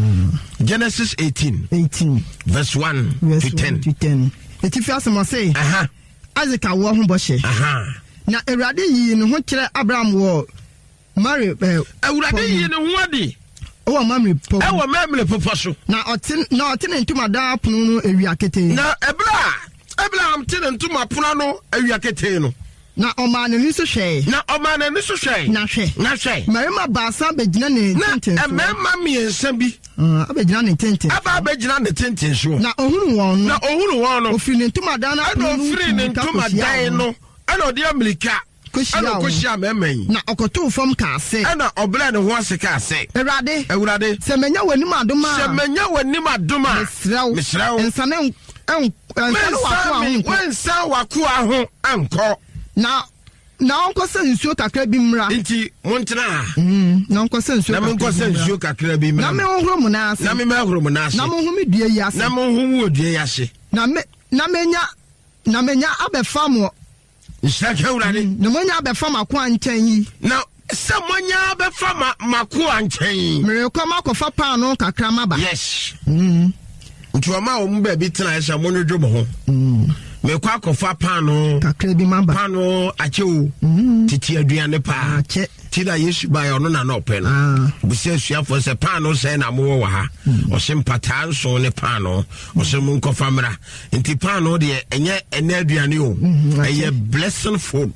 [SPEAKER 4] Genesis eighteen
[SPEAKER 5] eighteen
[SPEAKER 4] verse one to ten
[SPEAKER 5] to ten etifi asem say
[SPEAKER 4] aha
[SPEAKER 5] Isaac awo ho boshe
[SPEAKER 4] aha
[SPEAKER 5] na Awurade yi ne ho kire Abraham wo Mary eh
[SPEAKER 4] Awurade yi ne ho adi
[SPEAKER 5] o Mary po
[SPEAKER 4] e wo memle popo so
[SPEAKER 5] na otin na otin ntuma da pono no ewia kete
[SPEAKER 4] na ebra Abraham tin ntuma pono no awia kete no
[SPEAKER 5] na oma ne ni so hwe
[SPEAKER 4] na oma ne ni so hwe
[SPEAKER 5] na hwe
[SPEAKER 4] na hwe
[SPEAKER 5] Marima baasa begina ne tenten
[SPEAKER 4] na emema miensa bi
[SPEAKER 5] ah abegina ne tenten
[SPEAKER 4] aba abegina ne tenten so
[SPEAKER 5] na ohunu won
[SPEAKER 4] na ohunu won no
[SPEAKER 5] ofiri ne ntuma da na
[SPEAKER 4] na ofiri ne ntuma dan no ana odi Amerika ana koshia memen
[SPEAKER 5] na okoto fam ka ase
[SPEAKER 4] ana obla ne ho ase ka ase
[SPEAKER 5] Awurade
[SPEAKER 4] Awurade
[SPEAKER 5] se menya wanim adoma
[SPEAKER 4] se menya wanim adoma
[SPEAKER 5] mesraw
[SPEAKER 4] mesraw
[SPEAKER 5] ensane en ensane wako aho
[SPEAKER 4] wensa wako aho anko
[SPEAKER 5] na na onko se nsuo kakra bi mra
[SPEAKER 4] nti montena
[SPEAKER 5] mm na onko se nsuo
[SPEAKER 4] na monko se nsuo kakra bi mra
[SPEAKER 5] na me honhoro mu na ase
[SPEAKER 4] na me mahoro mu na ase
[SPEAKER 5] na mo hu me dua yi ase
[SPEAKER 4] na mo hu wo dua yi ase
[SPEAKER 5] na me na menya na menya abefa mo
[SPEAKER 4] Nshaka urade
[SPEAKER 5] na menya abefa mako anchen yi
[SPEAKER 4] na se monya abefa mako anchen
[SPEAKER 5] mere kwa makofa pa no kakra maba
[SPEAKER 4] yes
[SPEAKER 5] mm
[SPEAKER 4] ntuoma o mu ba bi tena esa mo no dwo mo ho
[SPEAKER 5] mm
[SPEAKER 4] me kwa kofa pa no
[SPEAKER 5] kakra bi maba
[SPEAKER 4] pa no achewu titi aduane pa
[SPEAKER 5] ache
[SPEAKER 4] tida Yesu ba yo no na no pe no busia suafo se pa no se na mo wo ha o se mpata nso ne pa no o se mo nkofa mra nti pa no de enye ene aduane o eye blessing food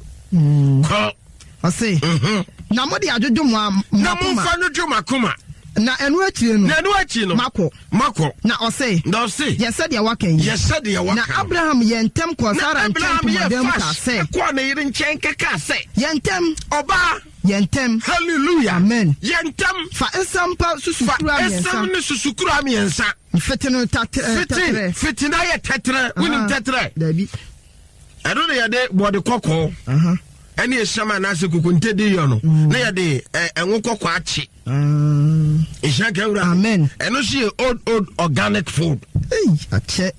[SPEAKER 4] ko
[SPEAKER 5] o se na mo de ajojo mo
[SPEAKER 4] na mo fa no dwo makoma
[SPEAKER 5] na enu akire no
[SPEAKER 4] na enu akire no
[SPEAKER 5] mako
[SPEAKER 4] mako
[SPEAKER 5] na o se
[SPEAKER 4] na o se
[SPEAKER 5] ye said ya wakan
[SPEAKER 4] ye said ya wakan
[SPEAKER 5] na Abraham ye ntem ko Sara ntem madam ka se
[SPEAKER 4] ko na yire nchen keka se
[SPEAKER 5] ye ntem
[SPEAKER 4] oba
[SPEAKER 5] ye ntem
[SPEAKER 4] hallelujah
[SPEAKER 5] amen
[SPEAKER 4] ye ntem
[SPEAKER 5] fa esampa susukura
[SPEAKER 4] fa
[SPEAKER 5] miensa
[SPEAKER 4] esam ne susukura miensa
[SPEAKER 5] fetino tatre
[SPEAKER 4] fiti fiti na ye tetre wini tetre
[SPEAKER 5] dabi
[SPEAKER 4] ado na ye de body kokko
[SPEAKER 5] aha
[SPEAKER 4] ene esama na se kukunte di yo no na ye de enwo kokko achi
[SPEAKER 5] um
[SPEAKER 4] ishaka ura
[SPEAKER 5] amen
[SPEAKER 4] eno she old old organic food
[SPEAKER 5] eh ache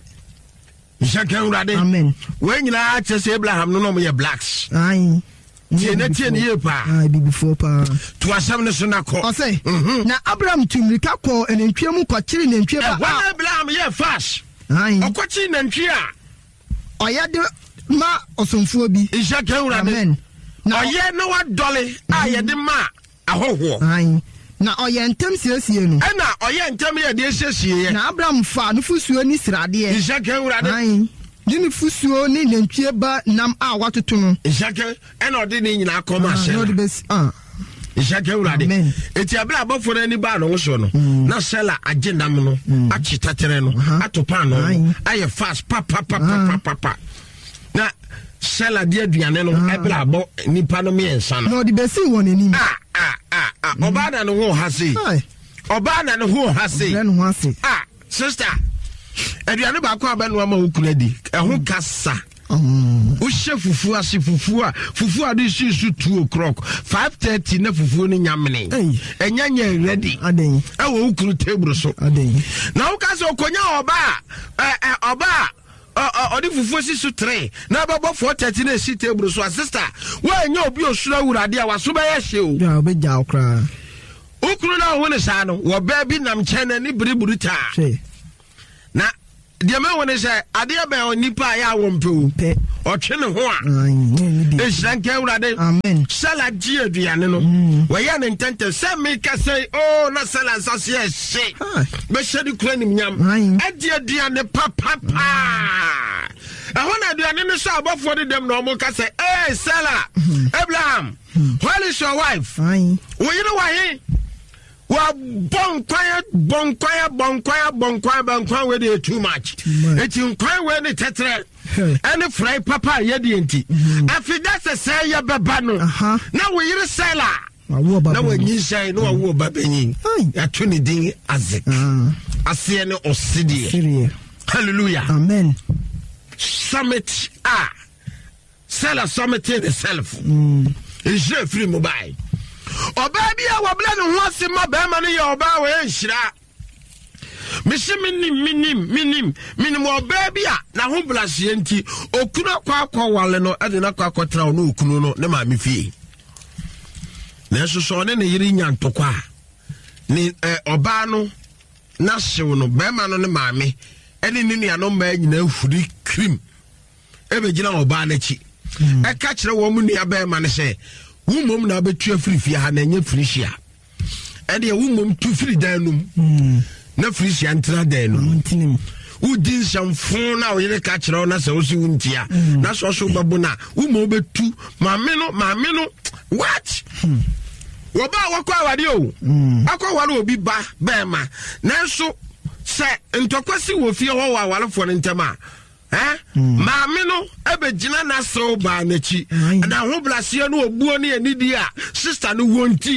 [SPEAKER 4] ishaka ura de
[SPEAKER 5] amen
[SPEAKER 4] we nyina ache se Abraham no no mo ye blacks
[SPEAKER 5] ai
[SPEAKER 4] tie na tie ne pa
[SPEAKER 5] ai bi before pa
[SPEAKER 4] to asam ne so na ko
[SPEAKER 5] o say na Abraham tumrika ko enentwe mu ko kire nentwe ba
[SPEAKER 4] wa Abraham ye fast
[SPEAKER 5] ai
[SPEAKER 4] okochi nantwe a
[SPEAKER 5] oyade ma osomfuo bi
[SPEAKER 4] ishaka ura de
[SPEAKER 5] amen
[SPEAKER 4] na oye no wa dole a ye de ma ahoho
[SPEAKER 5] ai na oye ntem siesie no
[SPEAKER 4] ena oye ntem ye de siesie
[SPEAKER 5] na Abraham fa no fusuo ni srade e
[SPEAKER 4] ishaka ura de
[SPEAKER 5] ai dini fusuo ni nentwe ba nam a watoto no
[SPEAKER 4] ishaka ena ode ni nyina akoma hye
[SPEAKER 5] no de bes ah
[SPEAKER 4] ishaka ura de
[SPEAKER 5] amen
[SPEAKER 4] eti abla abofo na ni ba no so no na sela agendam no achi tatere no atopa no aye fast pa pa pa pa pa pa na sela de aduane no ebla abo nipa no me ensa no
[SPEAKER 5] no de besi won ani
[SPEAKER 4] ah ah ah ah oba na no ho ha sei oba na no ho ha sei
[SPEAKER 5] no ho ase
[SPEAKER 4] ah sister aduane ba ko aba no ama wukuna di ehun kasa
[SPEAKER 5] um
[SPEAKER 4] wo hye fufu ase fufu a fufu a de shi su two o'clock five thirty na fufu ni nyamene enya nya ready
[SPEAKER 5] aden
[SPEAKER 4] e wo wukuru table so
[SPEAKER 5] aden
[SPEAKER 4] na wo kasa okonya oba eh eh oba ɔde fufuo si so three na bɛbɔ four thirty na esi table so a sister wɔanyɛ obi osura wurade a waso bɛyɛ hye o
[SPEAKER 5] ya obɛgya okra
[SPEAKER 4] ukuru na wo ne saa no wɔ baa bi nam kyɛn na ni biribiri taa na deɛ ma wo ne sɛ adeɛ bɛn nipa a yɛ awɔ mpɛw ɔtwe ne ho a ɛhyira nka awurade
[SPEAKER 5] amen
[SPEAKER 4] sala gye aduane no wɔyɛ ne ntɛntɛ sɛ meka sɛ o na sala nsase ɛhye bɛhyɛ de kura nimnyam ɛde aduane papapaa ɛhɔ na aduane no sɛ abɔfoɔ de dɛm na ɔmo ka sɛ ee sala Abraham where is your wife woyere wahe wa bonkwaya bonkwaya bonkwaya bonkwaya bonkwaya we dey too much eti nkwan we ne tetere ene fry papa ye de enti afida se se ye beba no na we yire sela na we nyi shai no wo babenyin ya to ne din azek ase ne osidi hallelujah
[SPEAKER 5] amen
[SPEAKER 4] summit ah sela summit itself is je free mobile ọba bi a wọbla ne ho ase ma bɛrima no yɛ ọba wɔ nhyira mehye minim minim minim minim ọba bi a na ho blaseɛ nti okunu akɔ akɔ wale no ɛde na akɔ akɔtra no okunu no ne maame fie na nso so ne ne yere nya ntɔkɔ a ne ɔba no na hyew no bɛrima no ne maame ɛne ne nua no mmaa nyinaa furi krim ɛbɛgyina ɔba n'akyi ɛka kyerɛ wɔn mu nua bɛrima no sɛ wumom na betu afiri fie ha na nya firihia ede wumom tu firi danum na firihia ntra danum udi nshamfo na oyere ka kire na se osi wuntia na so so babo na wumom betu maame no maame no what wo ba wakwa awade o akwa wale obi ba ba ma nanso se ntokwasi wo fie ho wa walefo no ntema eh maame no ebegina na so ba na chi na ho blasie no obuo ne anidi a sister no wonti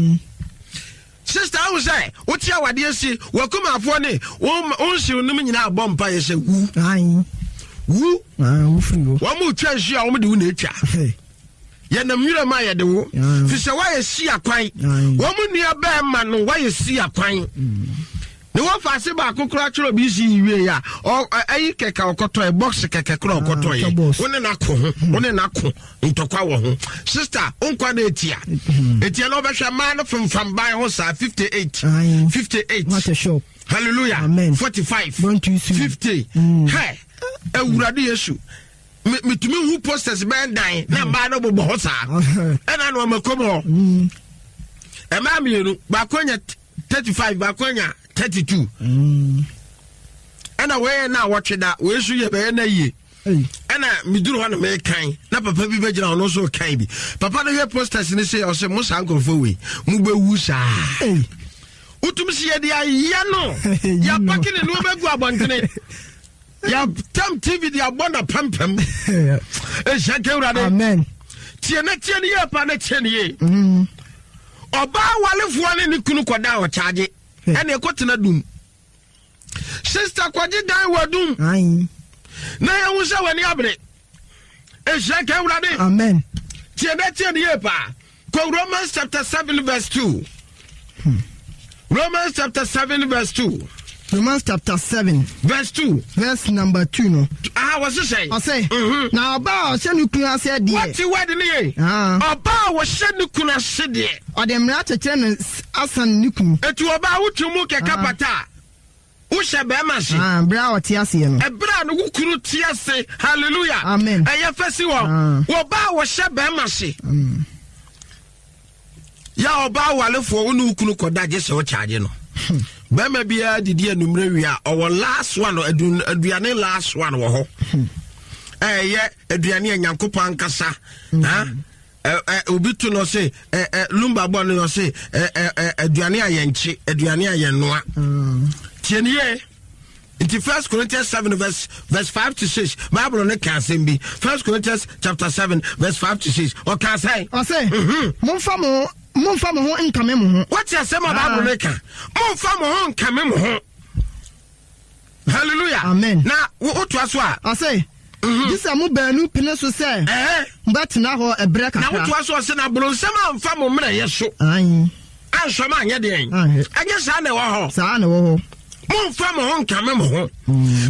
[SPEAKER 4] sister wo say wo ti awade asi wakumafo ne won hye onum nyina abɔ mpa ye se wu
[SPEAKER 5] ai
[SPEAKER 4] wu
[SPEAKER 5] ah wo firi wo
[SPEAKER 4] wa mu twa hye a wo de wo na etwa ye nam yura ma ye de wo fi se wa ye si akwan wo mu nua ba ma no wa ye si akwan ne wo fa se ba kokora chiro bi si yiwe ya ayi keka okoto e box keka kora okoto ye woni na ko ho woni na ko ntokwa wo ho sister onkwa na etia etia no be hwe ma no fomfam ban ho sa fifty-eight fifty-eight
[SPEAKER 5] what a show
[SPEAKER 4] hallelujah
[SPEAKER 5] amen
[SPEAKER 4] forty-five fifty hey ewurade yesu metumi hu posters ban dan na ba no bobo ho sa ena no makom ho e ma mienu ba konya thirty-five ba konya thirty-two mm ana we na watch da we su ye be na yie ana miduru ho na me kan na papa bi be gina ono so kan bi papa no he posters ni say o say mo san konfo we mu be wu sa utum si ye dia ya no ya pakine no be gu abontene ya tam tv dia bona pampam e shake urade
[SPEAKER 5] amen
[SPEAKER 4] tie na tie ne ye pa na tie ne ye mm oba walefuo ne ni kunu koda o charge ene ekotena dum sister kwaje dan wadum
[SPEAKER 5] ai
[SPEAKER 4] na ya wusa wani abre e shake urade
[SPEAKER 5] amen
[SPEAKER 4] tie na tie ne ye pa ko Romans chapter seven verse two hmm. Romans chapter seven verse two
[SPEAKER 5] Romans chapter seven
[SPEAKER 4] verse two
[SPEAKER 5] verse number two no
[SPEAKER 4] ah what's it say
[SPEAKER 5] I say mm-hmm. Now about se nu kunu ase de
[SPEAKER 4] what you word ni
[SPEAKER 5] ah
[SPEAKER 4] oba wo se nu kunu ase de
[SPEAKER 5] o de mra chekere no asan ni kunu
[SPEAKER 4] etu oba wutu mu keka pata wo se be ma se
[SPEAKER 5] ah bra o ti ase no
[SPEAKER 4] e bra no kunu ti ase hallelujah
[SPEAKER 5] amen
[SPEAKER 4] e ye fesi wo wo ba wo se be ma se ya oba walefo wo nu kunu koda je se wo charge no bema bia didi anumre wi a owo last one aduane last one wo ho eh ye aduane anyankopon kasa ha eh obi tu no se eh lumba bo no se eh aduane ayenchi aduane ayennoa tienie in First Corinthians seven verse verse five to six Bible no can say be First Corinthians chapter seven verse five to six o can say
[SPEAKER 5] o say mon famo mon famo ho nkame mo ho
[SPEAKER 4] what you say my Bible no can mon famo ho nkame mo ho hallelujah
[SPEAKER 5] amen
[SPEAKER 4] na wo to aso a
[SPEAKER 5] I say this am baanu pene so say eh but na ho ebre kakra
[SPEAKER 4] na wo to aso say na blonsam amfa mo mra ye so
[SPEAKER 5] ai
[SPEAKER 4] anso ma anya den anya sa na wo ho
[SPEAKER 5] sa na wo ho
[SPEAKER 4] mon famo ho nkame mo ho